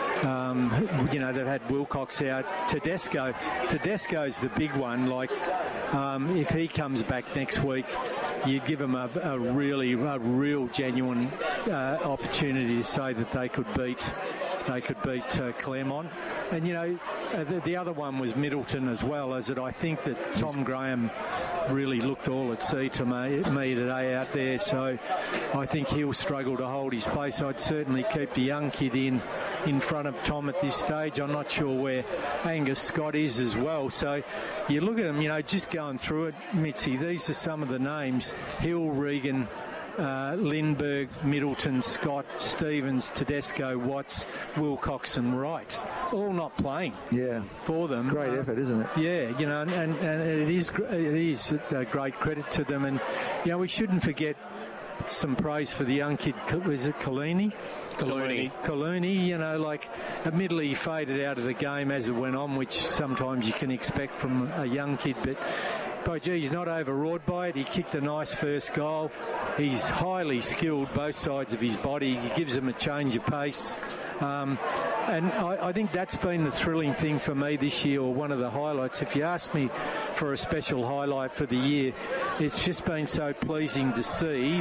Speaker 2: um, you know, they've had Wilcox out. Tedesco Tedesco's the big one. Like um, if he comes back next week, you give them a, a really a real genuine uh, opportunity to say that they could beat. They could beat uh, Claremont. And, you know, uh, the, the other one was Middleton as well, as it I think that Tom Graham really looked all at sea to me, me today out there. So I think he'll struggle to hold his place. I'd certainly keep the young kid in in front of Tom at this stage. I'm not sure where Angus Scott is as well. So you look at them, you know, just going through it, Mitzi, these are some of the names. Hill, Regan, Uh, Lindbergh, Middleton, Scott, Stevens, Tedesco, Watts, Wilcox and Wright, all not playing
Speaker 3: yeah.
Speaker 2: for them.
Speaker 3: Great uh, effort, isn't it?
Speaker 2: Yeah, you know, and, and, and it is it is a great credit to them. And, you know, we shouldn't forget some praise for the young kid. Was it Collini?
Speaker 4: Collini.
Speaker 2: Collini, you know, like, admittedly he faded out of the game as it went on, which sometimes you can expect from a young kid, but But gee, he's not overawed by it. He kicked a nice first goal. He's highly skilled, both sides of his body. He gives them a change of pace. Um, and I, I think that's been the thrilling thing for me this year, or one of the highlights. If you ask me for a special highlight for the year, it's just been so pleasing to see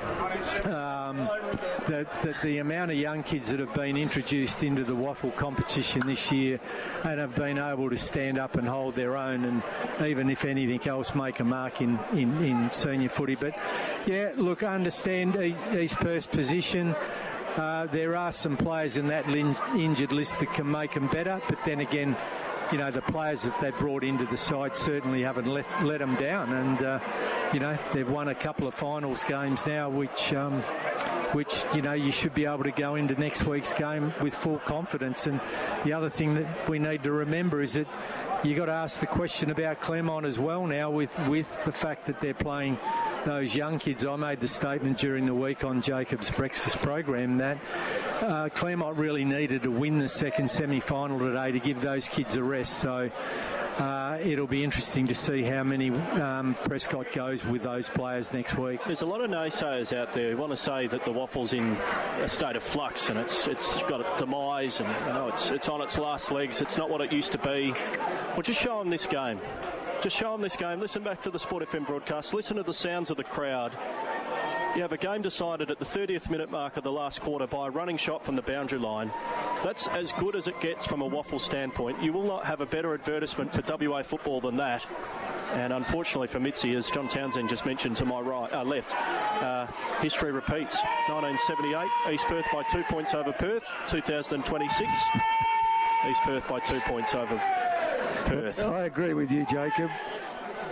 Speaker 2: um, that, that the amount of young kids that have been introduced into the waffle competition this year and have been able to stand up and hold their own, and even if anything else, make a mark in, in, in senior footy. But yeah, look, I understand East Perth's position. Uh, there are some players in that lin- injured list that can make them better, but then again, you know, the players that they brought into the side certainly haven't let, let them down. And, uh, you know, they've won a couple of finals games now, which, um, which, you know, you should be able to go into next week's game with full confidence. And the other thing that we need to remember is that you got to ask the question about Claremont as well now, with, with the fact that they're playing those young kids. I made the statement during the week on Jacob's breakfast program that uh, Claremont really needed to win the second semi-final today to give those kids a rest. So uh, it'll be interesting to see how many um, Prescott goes with those players next week.
Speaker 4: There's a lot of naysayers out there who want to say that the Waffle's in a state of flux and it's it's got a demise, and you know it's it's on its last legs. It's not what it used to be. Well, just show them this game. Just show them this game. Listen back to the Sport F M broadcast. Listen to the sounds of the crowd. You have a game decided at the thirtieth minute mark of the last quarter by a running shot from the boundary line. That's as good as it gets from a Waffle standpoint. You will not have a better advertisement for W A football than that. And unfortunately for Mitzi, as John Townsend just mentioned to my right, uh, left, uh, history repeats. nineteen seventy-eight, East Perth by two points over Perth. two thousand twenty-six, East Perth by two points over Perth.
Speaker 3: I agree with you, Jacob.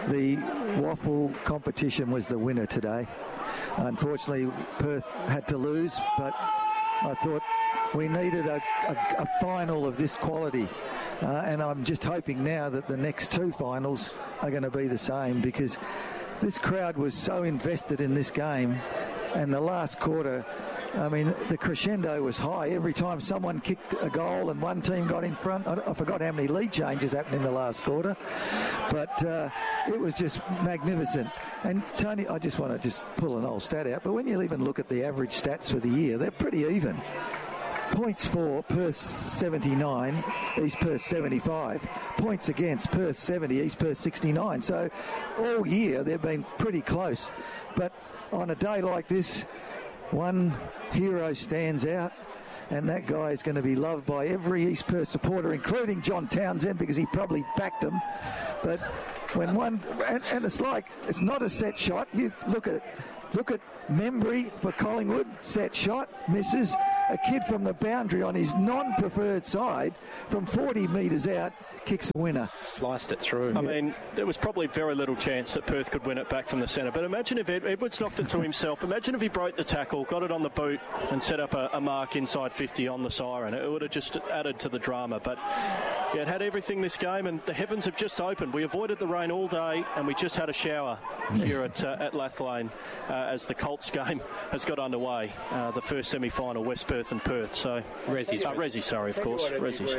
Speaker 3: the waffle competition was the winner today. Unfortunately, Perth had to lose, but I thought we needed a, a, a final of this quality. Uh, and I'm just hoping now that the next two finals are going to be the same, because this crowd was so invested in this game. And the last quarter, I mean, the crescendo was high. Every time someone kicked a goal and one team got in front, I, I forgot how many lead changes happened in the last quarter. But uh, it was just magnificent. And Tony, I just want to just pull an old stat out, but when you even look at the average stats for the year, they're pretty even. Points for, Perth seventy-nine, East Perth seventy-five. Points against, Perth seventy, East Perth sixty-nine. So all year they've been pretty close. But on a day like this, one hero stands out, and that guy is going to be loved by every East Perth supporter, including John Townsend, because he probably backed him. But when one, and, and it's like, it's not a set shot. You look at it. Look at Membry for Collingwood, set shot, misses. A kid from the boundary on his non-preferred side from forty metres out kicks a winner.
Speaker 1: Sliced it through.
Speaker 4: I yeah. mean, there was probably very little chance that Perth could win it back from the centre. But imagine if Ed- Edwards knocked it to himself. Imagine if he broke the tackle, got it on the boot and set up a, a mark inside fifty on the siren. It would have just added to the drama. But yeah, it had everything this game, and the heavens have just opened. We avoided the rain all day, and we just had a shower here at, uh, at Lathlane uh, as the Colts game has got underway. Uh, the first semi-final, West Perth and Perth. So
Speaker 1: Resi,
Speaker 4: uh, Resi, sorry, of course. Resi.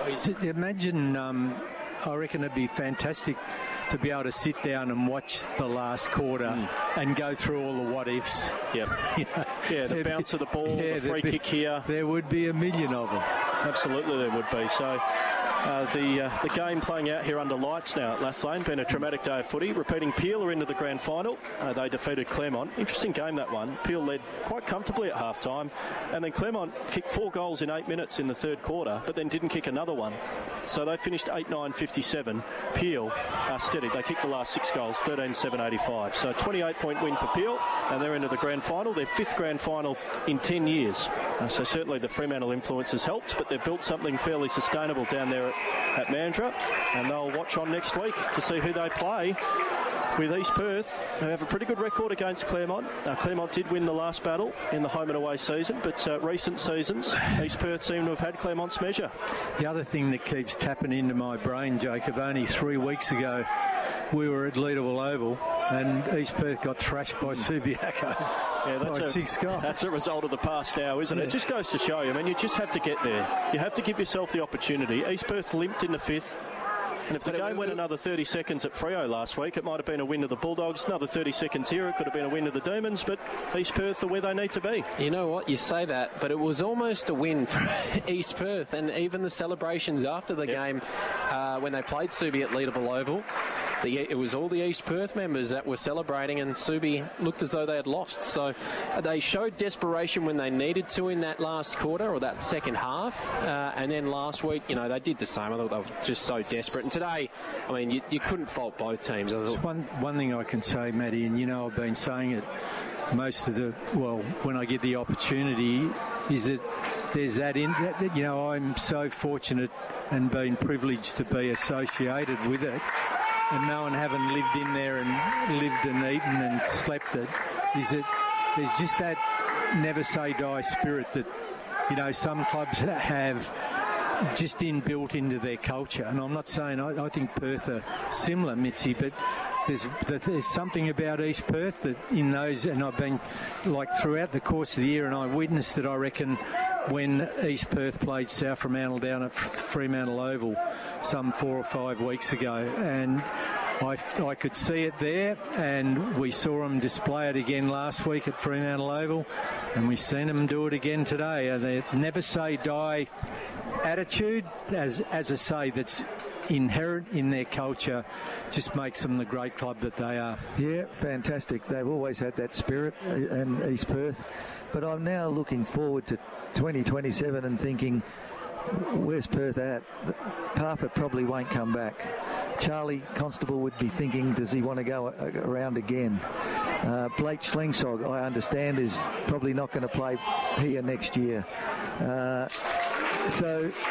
Speaker 2: Imagine, um, I reckon it'd be fantastic to be able to sit down and watch the last quarter mm. and go through all the what-ifs.
Speaker 4: Yep. You know, yeah, the bounce be, of the ball, yeah, the free
Speaker 2: be,
Speaker 4: kick here.
Speaker 2: There would be a million of them.
Speaker 4: Absolutely there would be. So uh, the uh, the game playing out here under lights now at Lathlane, been a traumatic day of footy. Repeating, Peel are into the grand final. Uh, they defeated Claremont. Interesting game, that one. Peel led quite comfortably at half-time, and then Claremont kicked four goals in eight minutes in the third quarter, but then didn't kick another one. So they finished eight nine fifty-seven. Peel are steady. They kicked the last six goals, thirteen seven eighty-five. So twenty-eight point win for Peel, and they're into the grand final, their fifth grand final in ten years. Uh, so certainly the Fremantle influence has helped, but they've built something fairly sustainable down there at, at Mandurah, and they'll watch on next week to see who they play with East Perth. They have a pretty good record against Claremont. Uh, Claremont did win the last battle in the home and away season, but uh, recent seasons, East Perth seem to have had Claremont's measure.
Speaker 2: The other thing that keeps tapping into my brain, Jacob, only three weeks ago, we were at Leederville Oval and East Perth got thrashed by Subiaco.
Speaker 4: Yeah, that's
Speaker 2: by
Speaker 4: a,
Speaker 2: six goals.
Speaker 4: That's a result of the past now, isn't
Speaker 2: yeah.
Speaker 4: it? It just goes to show you, I mean, you just have to get there. You have to give yourself the opportunity. East Perth limped in the fifth. And if the game went another thirty seconds at Freo last week, it might have been a win of the Bulldogs. Another thirty seconds here, it could have been a win of the Demons, but East Perth are where they need to be.
Speaker 1: You know what, you say that, but it was almost a win for East Perth, and even the celebrations after the yep. game uh, when they played Subi at Leederville Oval, the, it was all the East Perth members that were celebrating, and Subi looked as though they had lost. So uh, they showed desperation when they needed to in that last quarter or that second half, uh, and then last week, you know, they did the same. I thought they were just so desperate. And today, I mean, you, you couldn't fault both teams. I thought.
Speaker 2: One, one thing I can say, Matty, and you know I've been saying it most of the, well, when I get the opportunity, is that there's that in, that, that, you know, I'm so fortunate and been privileged to be associated with it, and knowing having lived in there and lived and eaten and slept it, is that there's just that never say die spirit that, you know, some clubs have just inbuilt into their culture. And I'm not saying I, I think Perth are similar, Mitzi, but there's there's something about East Perth that in those, and I've been like throughout the course of the year, and I witnessed it, I reckon, when East Perth played South Fremantle down at Fremantle Oval some four or five weeks ago, and I, I could see it there, and we saw them display it again last week at Fremantle Oval, and we've seen them do it again today. Uh, they never say die attitude, as as I say, that's inherent in their culture, just makes them the great club that they are.
Speaker 3: Yeah, fantastic. They've always had that spirit in East Perth, but I'm now looking forward to twenty twenty-seven and thinking, where's Perth at? Parfitt probably won't come back. Charlie Constable would be thinking, does he want to go around again? Uh, Blake Schlingsog, I understand, is probably not going to play here next year. Uh, so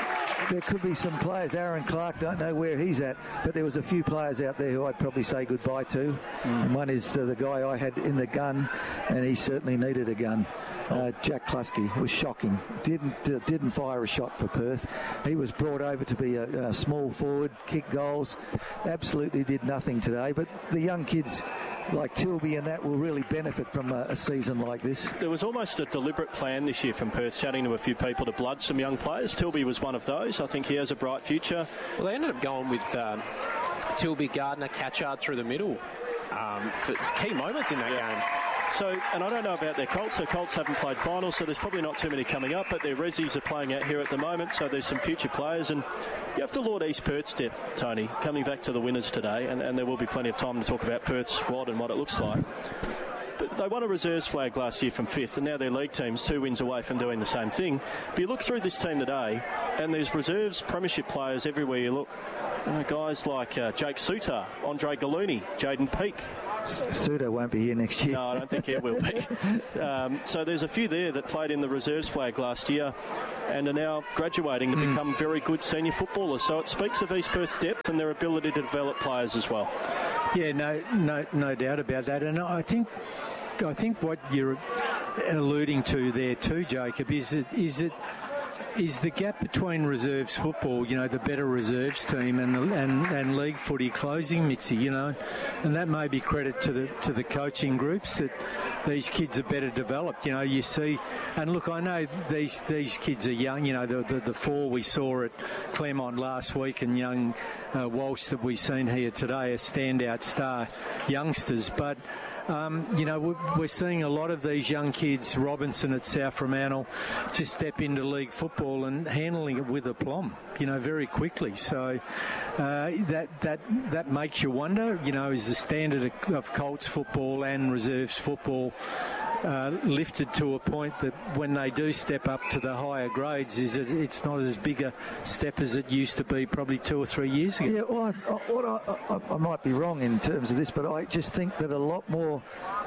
Speaker 3: there could be some players. Aaron Clark, don't know where he's at, but there was a few players out there who I'd probably say goodbye to. Mm. And one is uh, the guy I had in the gun, and he certainly needed a gun. Uh, Jack Klusky was shocking. Didn't uh, didn't fire a shot for Perth. He was brought over to be a, a small forward, kick goals. Absolutely did nothing today. But the young kids like Tilby and that will really benefit from a, a season like this.
Speaker 4: There was almost a deliberate plan this year from Perth, chatting to a few people to blood some young players. Tilby was one of those. I think he has a bright future.
Speaker 1: Well, they ended up going with um, Tilby, Gardner, Catchard through the middle um, for key moments in that yeah. game.
Speaker 4: So, and I don't know about their Colts. Their Colts haven't played finals, so there's probably not too many coming up, but their Rezzies are playing out here at the moment, so there's some future players. And you have to laud East Perth's depth, Tony, coming back to the winners today, and, and there will be plenty of time to talk about Perth's squad and what it looks like. But they won a reserves flag last year from fifth, and now their league team's two wins away from doing the same thing. But you look through this team today, and there's reserves, premiership players everywhere you look. You know, guys like uh, Jake Suter, Andre Gallooni, Jaden Peake.
Speaker 3: Suter won't be here next year.
Speaker 4: No, I don't think he will be. Um, so there's a few there that played in the reserves flag last year and are now graduating to mm. become very good senior footballers. So it speaks of East Perth's depth and their ability to develop players as well.
Speaker 2: Yeah, no, no, no doubt about that. And I think, I think what you're alluding to there too, Jacob, is it is it. is the gap between reserves football, you know, the better reserves team and the, and, and league footy closing, Mitzi, you know, and that may be credit to the to the coaching groups that these kids are better developed. You know, you see, and look, I know these these kids are young. You know, the the, the four we saw at Claremont last week and young uh, Walsh that we've seen here today are standout star youngsters, but. Um, you know, we're, we're seeing a lot of these young kids, Robinson at South Fremantle, just step into league football and handling it with aplomb, you know, very quickly. So uh, that that that makes you wonder, you know, is the standard of, of Colts football and reserves football uh, lifted to a point that when they do step up to the higher grades, is it it's not as big a step as it used to be probably two or three years ago?
Speaker 3: Yeah, well, I, what I, I, I might be wrong in terms of this, but I just think that a lot more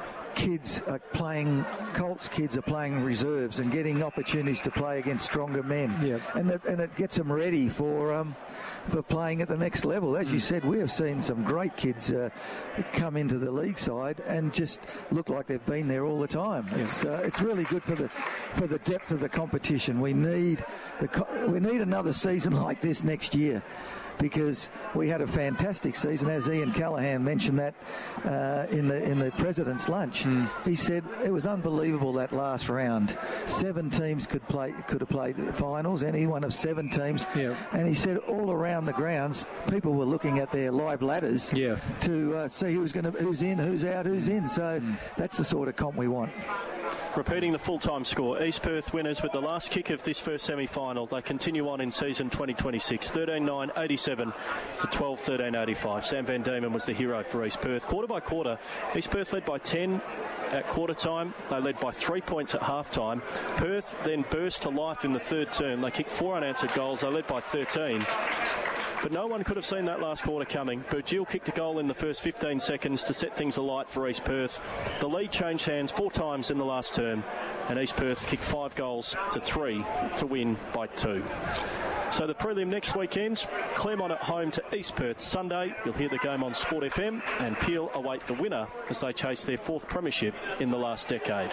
Speaker 3: kids are playing, Colts kids are playing reserves and getting opportunities to play against stronger men.
Speaker 2: Yep.
Speaker 3: And that, and it gets them ready for um, for playing at the next level. As you said, we have seen some great kids uh, come into the league side and just look like they've been there all the time. Yep. It's uh, it's really good for the for the depth of the competition. We need the co- we need another season like this next year, because we had a fantastic season, as Ian Callaghan mentioned that uh, in the in the President's Lunch. Mm. He said it was unbelievable that last round. Seven teams could play could have played the finals, any one of seven teams.
Speaker 2: Yeah.
Speaker 3: And he said all around the grounds, people were looking at their live ladders
Speaker 2: yeah.
Speaker 3: to uh, see who's going to who's in, who's out, who's in. So mm. that's the sort of comp we want.
Speaker 4: Repeating the full-time score, East Perth winners with the last kick of this first semi-final. They continue on in season twenty twenty-six, thirteen nine eighty-seven to twelve thirteen eighty-five. Sam Van Diemen was the hero for East Perth. Quarter by quarter, East Perth led by ten at quarter time. They led by three points at half time. Perth then burst to life in the third term. They kicked four unanswered goals. They led by thirteen. But no one could have seen that last quarter coming. Burgill kicked a goal in the first fifteen seconds to set things alight for East Perth. The lead changed hands four times in the last term, and East Perth kicked five goals to three to win by two. So the prelim next weekend, Claremont at home to East Perth Sunday. You'll hear the game on Sport F M, and Peel await the winner as they chase their fourth premiership in the last decade.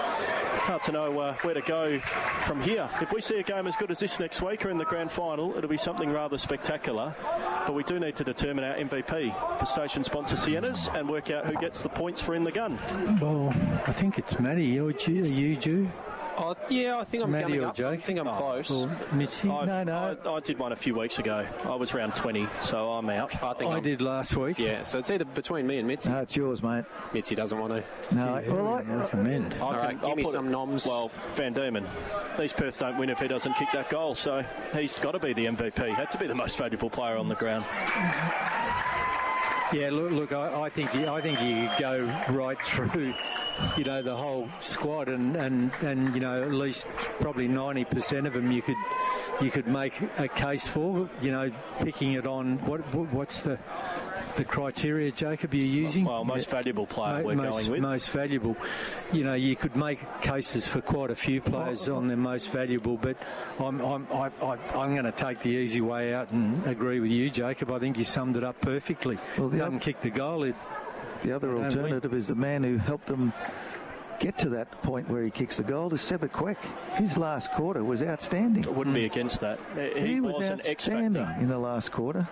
Speaker 4: Hard to know uh, where to go from here. If we see a game as good as this next week or in the grand final, it'll be something rather spectacular. But we do need to determine our M V P for station sponsor Sienna's and work out who gets the points for In the Gun.
Speaker 2: Well, I think it's Matty. Are you, are you due?
Speaker 1: Oh, yeah, I think I'm
Speaker 2: Matty
Speaker 1: coming
Speaker 2: or
Speaker 1: up.
Speaker 2: Jake?
Speaker 1: I think I'm
Speaker 2: oh,
Speaker 1: close.
Speaker 2: Or Mitzi?
Speaker 4: I've,
Speaker 3: no, no.
Speaker 4: I, I did one a few weeks ago. I was round twenty, so I'm out.
Speaker 1: I think
Speaker 2: I
Speaker 1: I'm,
Speaker 2: did last week.
Speaker 1: Yeah, so it's either between me and Mitzi.
Speaker 3: No, it's yours, mate.
Speaker 1: Mitzi doesn't want to.
Speaker 3: No,
Speaker 2: Yeah,
Speaker 3: well, I,
Speaker 2: I recommend.
Speaker 4: I
Speaker 1: All
Speaker 4: can,
Speaker 1: right, give
Speaker 4: I'll
Speaker 1: me
Speaker 4: put
Speaker 1: some
Speaker 4: it,
Speaker 1: noms.
Speaker 4: Well, Van Diemen. East Perth don't win if he doesn't kick that goal, so he's got to be the M V P. Had to be the most valuable player on the ground.
Speaker 2: Yeah, look, look I, I think you, I think you could go right through, you know, the whole squad, and, and, and you know, at least probably ninety percent of them you could you could make a case for, you know, picking it on what, what what's the the criteria, Jacob, you're using?
Speaker 4: Well, most valuable player
Speaker 2: Mo-
Speaker 4: we're
Speaker 2: most,
Speaker 4: going with.
Speaker 2: Most valuable. You know, you could make cases for quite a few players on their most valuable, but I'm I'm I, I, I'm going to take the easy way out and agree with you, Jacob. I think you summed it up perfectly.
Speaker 3: Well, the
Speaker 2: doesn't
Speaker 3: other,
Speaker 2: kick the goal. It,
Speaker 3: the other alternative is the man who helped them get to that point where he kicks the goal is Seba Quek. His last quarter was outstanding.
Speaker 4: I wouldn't mm. be against that. He,
Speaker 3: he
Speaker 4: was,
Speaker 3: was
Speaker 4: an
Speaker 3: outstanding
Speaker 4: X-factor
Speaker 3: in the last quarter.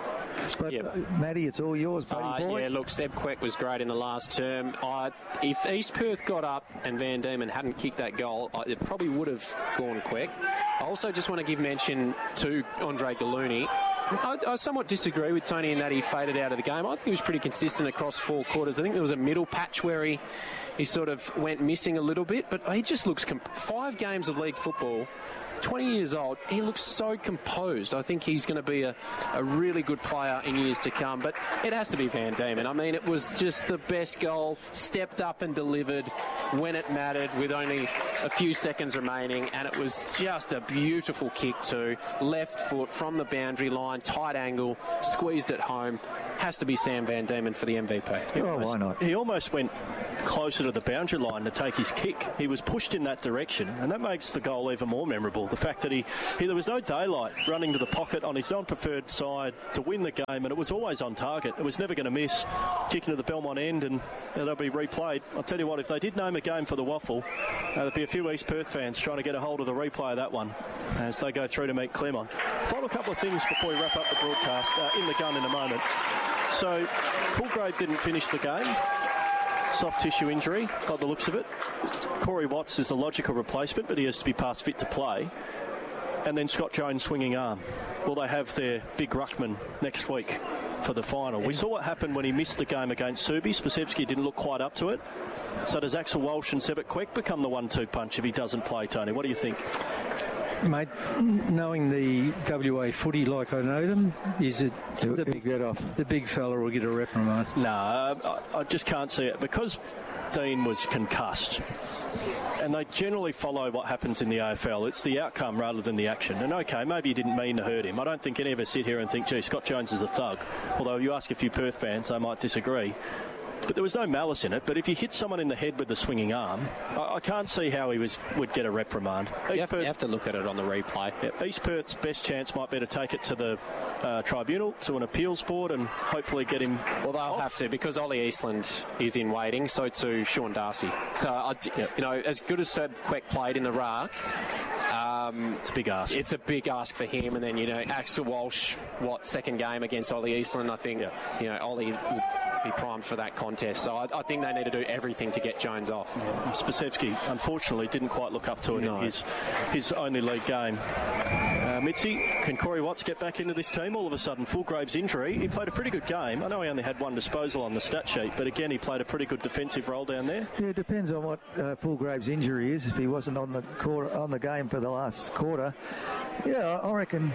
Speaker 3: But,
Speaker 1: yep.
Speaker 3: uh, Matty, it's all yours, buddy
Speaker 1: uh,
Speaker 3: boy.
Speaker 1: Yeah, look, Seb Quek was great in the last term. I, if East Perth got up and Van Diemen hadn't kicked that goal, I, it probably would have gone Quek. I also just want to give mention to Andre Gallooni. I, I somewhat disagree with Tony in that he faded out of the game. I think he was pretty consistent across four quarters. I think there was a middle patch where he, he sort of went missing a little bit, but he just looks... Comp- five games of league football, twenty years old, he looks so composed. I think he's going to be a, a really good player in years to come, but it has to be Van Diemen. I mean, it was just the best goal, stepped up and delivered when it mattered with only a few seconds remaining, and it was just a beautiful kick too. Left foot from the boundary line, tight angle, squeezed it home. Has to be Sam Van Diemen for the M V P.
Speaker 3: Oh, almost, why not?
Speaker 4: He almost went closer to the boundary line to take his kick. He was pushed in that direction, and that makes the goal even more memorable. The fact that he, he there was no daylight running to the pocket on his non-preferred side to win the game, and it was always on target. It was never going to miss. Kicking to the Belmont end, and it'll be replayed. I'll tell you what, if they did name a game for the Waffle, uh, there'd be a few East Perth fans trying to get a hold of the replay of that one as they go through to meet Claremont. Final couple of things before we wrap up the broadcast. Uh, in the gun in a moment. So, Fulgrave didn't finish the game. Soft tissue injury, by the looks of it. Corey Watts is the logical replacement, but he has to be past fit to play. And then Scott Jones swinging arm. Will they have their big ruckman next week for the final? We saw what happened when he missed the game against Subi. Spasevsky didn't look quite up to it. So does Axel Walsh and Seba Quek become the one two punch if he doesn't play, Tony? What do you think?
Speaker 2: Mate, knowing the W A footy like I know them, is it the big,
Speaker 3: get off.
Speaker 2: the big fella will get a reprimand?
Speaker 4: No, I, I just can't see it. Because Dean was concussed, and they generally follow what happens in the A F L. It's the outcome rather than the action. And okay, maybe he didn't mean to hurt him. I don't think any of us sit here and think, gee, Scott Jones is a thug. Although you ask a few Perth fans, they might disagree. But there was no malice in it. But if you hit someone in the head with the swinging arm, I, I can't see how he was would get a reprimand.
Speaker 1: You have, you have to look at it on the replay.
Speaker 4: Yeah, East Perth's best chance might be to take it to the uh, tribunal, to an appeals board, and hopefully get him.
Speaker 1: Well, they'll
Speaker 4: off.
Speaker 1: have to, because Ollie Eastland is in waiting. So too Sean Darcy. So I, yep. you know, as good as Seb Quek played in the ruck. Um,
Speaker 4: it's a big ask.
Speaker 1: It's a big ask for him, and then you know Axel Walsh, what second game against Ollie Eastland? I think yeah. you know Ollie will be primed for that contest. So I, I think they need to do everything to get Jones off.
Speaker 4: Yeah. Spasevsky, unfortunately, didn't quite look up to it no. in his his only league game. Uh, Mitzi, can Corey Watts get back into this team? All of a sudden, Fulgrave's injury. He played a pretty good game. I know he only had one disposal on the stat sheet, but again, he played a pretty good defensive role down there.
Speaker 3: Yeah, it depends on what uh, Fulgrave's injury is. If he wasn't on the quarter, on the game for the last quarter, yeah, I reckon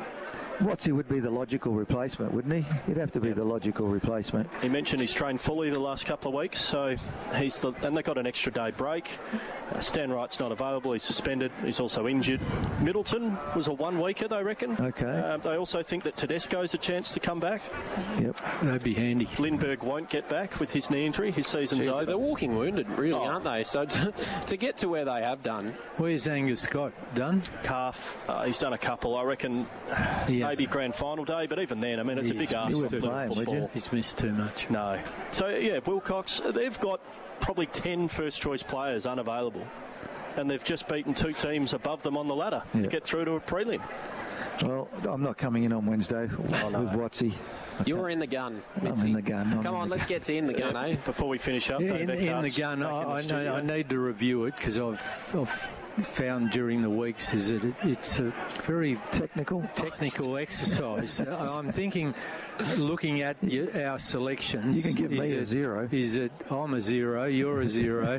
Speaker 3: Watsy would be the logical replacement, wouldn't he? He'd have to be yeah. the logical replacement.
Speaker 4: He mentioned he's trained fully the last couple of weeks, so he's the, and they got an extra day break. Uh, Stan Wright's not available. He's suspended. He's also injured. Middleton was a one-weeker, they reckon.
Speaker 3: Okay.
Speaker 4: Uh, they also think that Tedesco's a chance to come back.
Speaker 3: Yep.
Speaker 2: That'd be handy.
Speaker 4: Lindbergh won't get back with his knee injury. His season's
Speaker 1: Jeez,
Speaker 4: over.
Speaker 1: They're walking wounded, really,
Speaker 4: oh.
Speaker 1: aren't they? So to, to get to where they have done.
Speaker 2: Where's Angus Scott done?
Speaker 4: Calf. Uh, he's done a couple. I reckon maybe grand final day, but even then, I mean, it's
Speaker 2: he's,
Speaker 4: a big ask.
Speaker 3: Playing,
Speaker 2: He's missed too much.
Speaker 4: No. So, yeah, Wilcox, they've got probably ten first-choice players unavailable, and they've just beaten two teams above them on the ladder yeah. to get through to a prelim.
Speaker 3: Well, I'm not coming in on Wednesday oh, no. with Watsy.
Speaker 1: You're in the gun, Mitzi.
Speaker 3: I'm in the gun. I'm
Speaker 1: Come on, let's get to in the gun, eh?
Speaker 4: Before we finish up.
Speaker 2: In, in the gun, I,
Speaker 4: in the
Speaker 2: I, know, I need to review it because I've, I've found during the weeks is that it, it's a very
Speaker 3: technical
Speaker 2: technical exercise. I'm thinking, looking at your, our selections.
Speaker 3: You can give me
Speaker 2: it,
Speaker 3: a zero.
Speaker 2: Is it I'm a zero, you're a zero?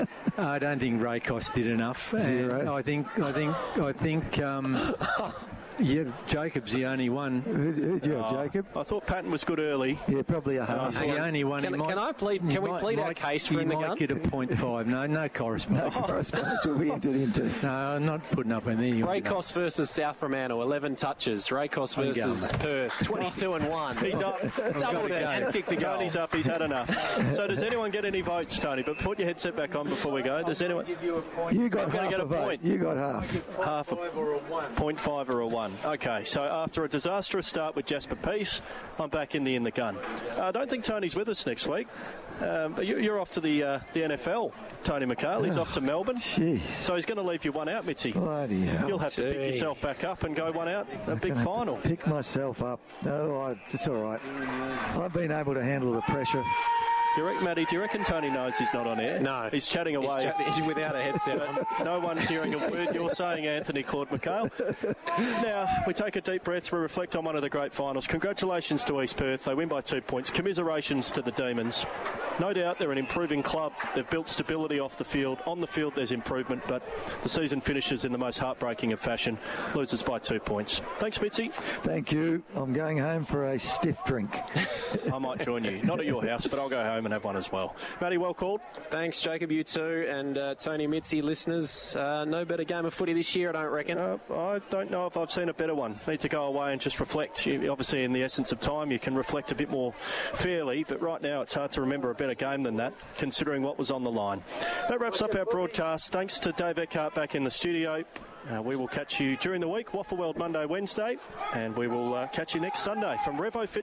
Speaker 2: I don't think Raycos did enough.
Speaker 3: Zero.
Speaker 2: I think I think I think um, yeah, Jacob's the only one.
Speaker 3: Who, who'd you have,
Speaker 4: Oh,
Speaker 3: Jacob?
Speaker 4: I thought Patton was good early.
Speaker 3: Yeah, probably a half.
Speaker 2: The only one.
Speaker 1: Can,
Speaker 2: he might,
Speaker 1: can I plead?
Speaker 2: he
Speaker 1: Can we
Speaker 2: might-
Speaker 1: plead our
Speaker 2: might-
Speaker 1: case for
Speaker 2: he
Speaker 1: in the
Speaker 2: might
Speaker 1: gun?
Speaker 2: get a point five. No, no correspondence.
Speaker 3: No correspondence will be entered into.
Speaker 2: No, I'm not putting up with any.
Speaker 1: Raycross versus South Fremantle, eleven touches. Raycross
Speaker 2: I'm going
Speaker 1: versus Perth, twenty-two and one.
Speaker 4: He's up.
Speaker 1: Doubled it
Speaker 2: go.
Speaker 1: and kicked a goal.
Speaker 4: Tony's up. He's had enough. So does anyone get any votes, Tony? But put your headset back on before we go. Does anyone?
Speaker 3: You got
Speaker 4: I'm gonna
Speaker 3: half
Speaker 4: get
Speaker 3: a
Speaker 4: a
Speaker 3: vote.
Speaker 4: point.
Speaker 3: You got half.
Speaker 4: Half a point five or a one. Okay, so after a disastrous start with Jasper Peace, I'm back in the in the gun. Uh, I don't think Tony's with us next week. Um, but you, you're off to the uh, the N F L, Tony McHale. He's off to Melbourne.
Speaker 3: Jeez.
Speaker 4: So he's going to leave you one out, Mitzi.
Speaker 3: Bloody hell.
Speaker 4: You'll have to pick
Speaker 1: Gee.
Speaker 4: yourself back up and go one out. A big
Speaker 3: Gonna have to
Speaker 4: final.
Speaker 3: Pick myself up. No, I, it's all right. I've been able to handle the pressure.
Speaker 4: Do you reckon, Matty, do you reckon Tony knows he's not on air?
Speaker 1: No.
Speaker 4: He's chatting
Speaker 1: He's,
Speaker 4: away.
Speaker 1: chat- he's without a headset on.
Speaker 4: No one's hearing a word you're saying, Anthony Claude McHale. Now, we take a deep breath, we reflect on one of the great finals. Congratulations to East Perth. They win by two points. Commiserations to the Demons. No doubt they're an improving club. They've built stability off the field. On the field, there's improvement, but the season finishes in the most heartbreaking of fashion. Loses by two points. Thanks, Mitzi.
Speaker 3: Thank you. I'm going home for a stiff drink.
Speaker 4: I might join you. Not at your house, but I'll go home and have one as well. Matty, well called.
Speaker 1: Thanks, Jacob, you too. And uh, Tony Mitzi, listeners, uh, no better game of footy this year, I don't reckon.
Speaker 4: Uh, I don't know if I've seen a better one. Need to go away and just reflect. You, obviously, in the essence of time, you can reflect a bit more fairly, but right now it's hard to remember a better game than that, considering what was on the line. That wraps up our broadcast. Thanks to Dave Eckhart back in the studio. Uh, we will catch you during the week, Waffle World Monday, Wednesday, and we will uh, catch you next Sunday from Revo Fitness.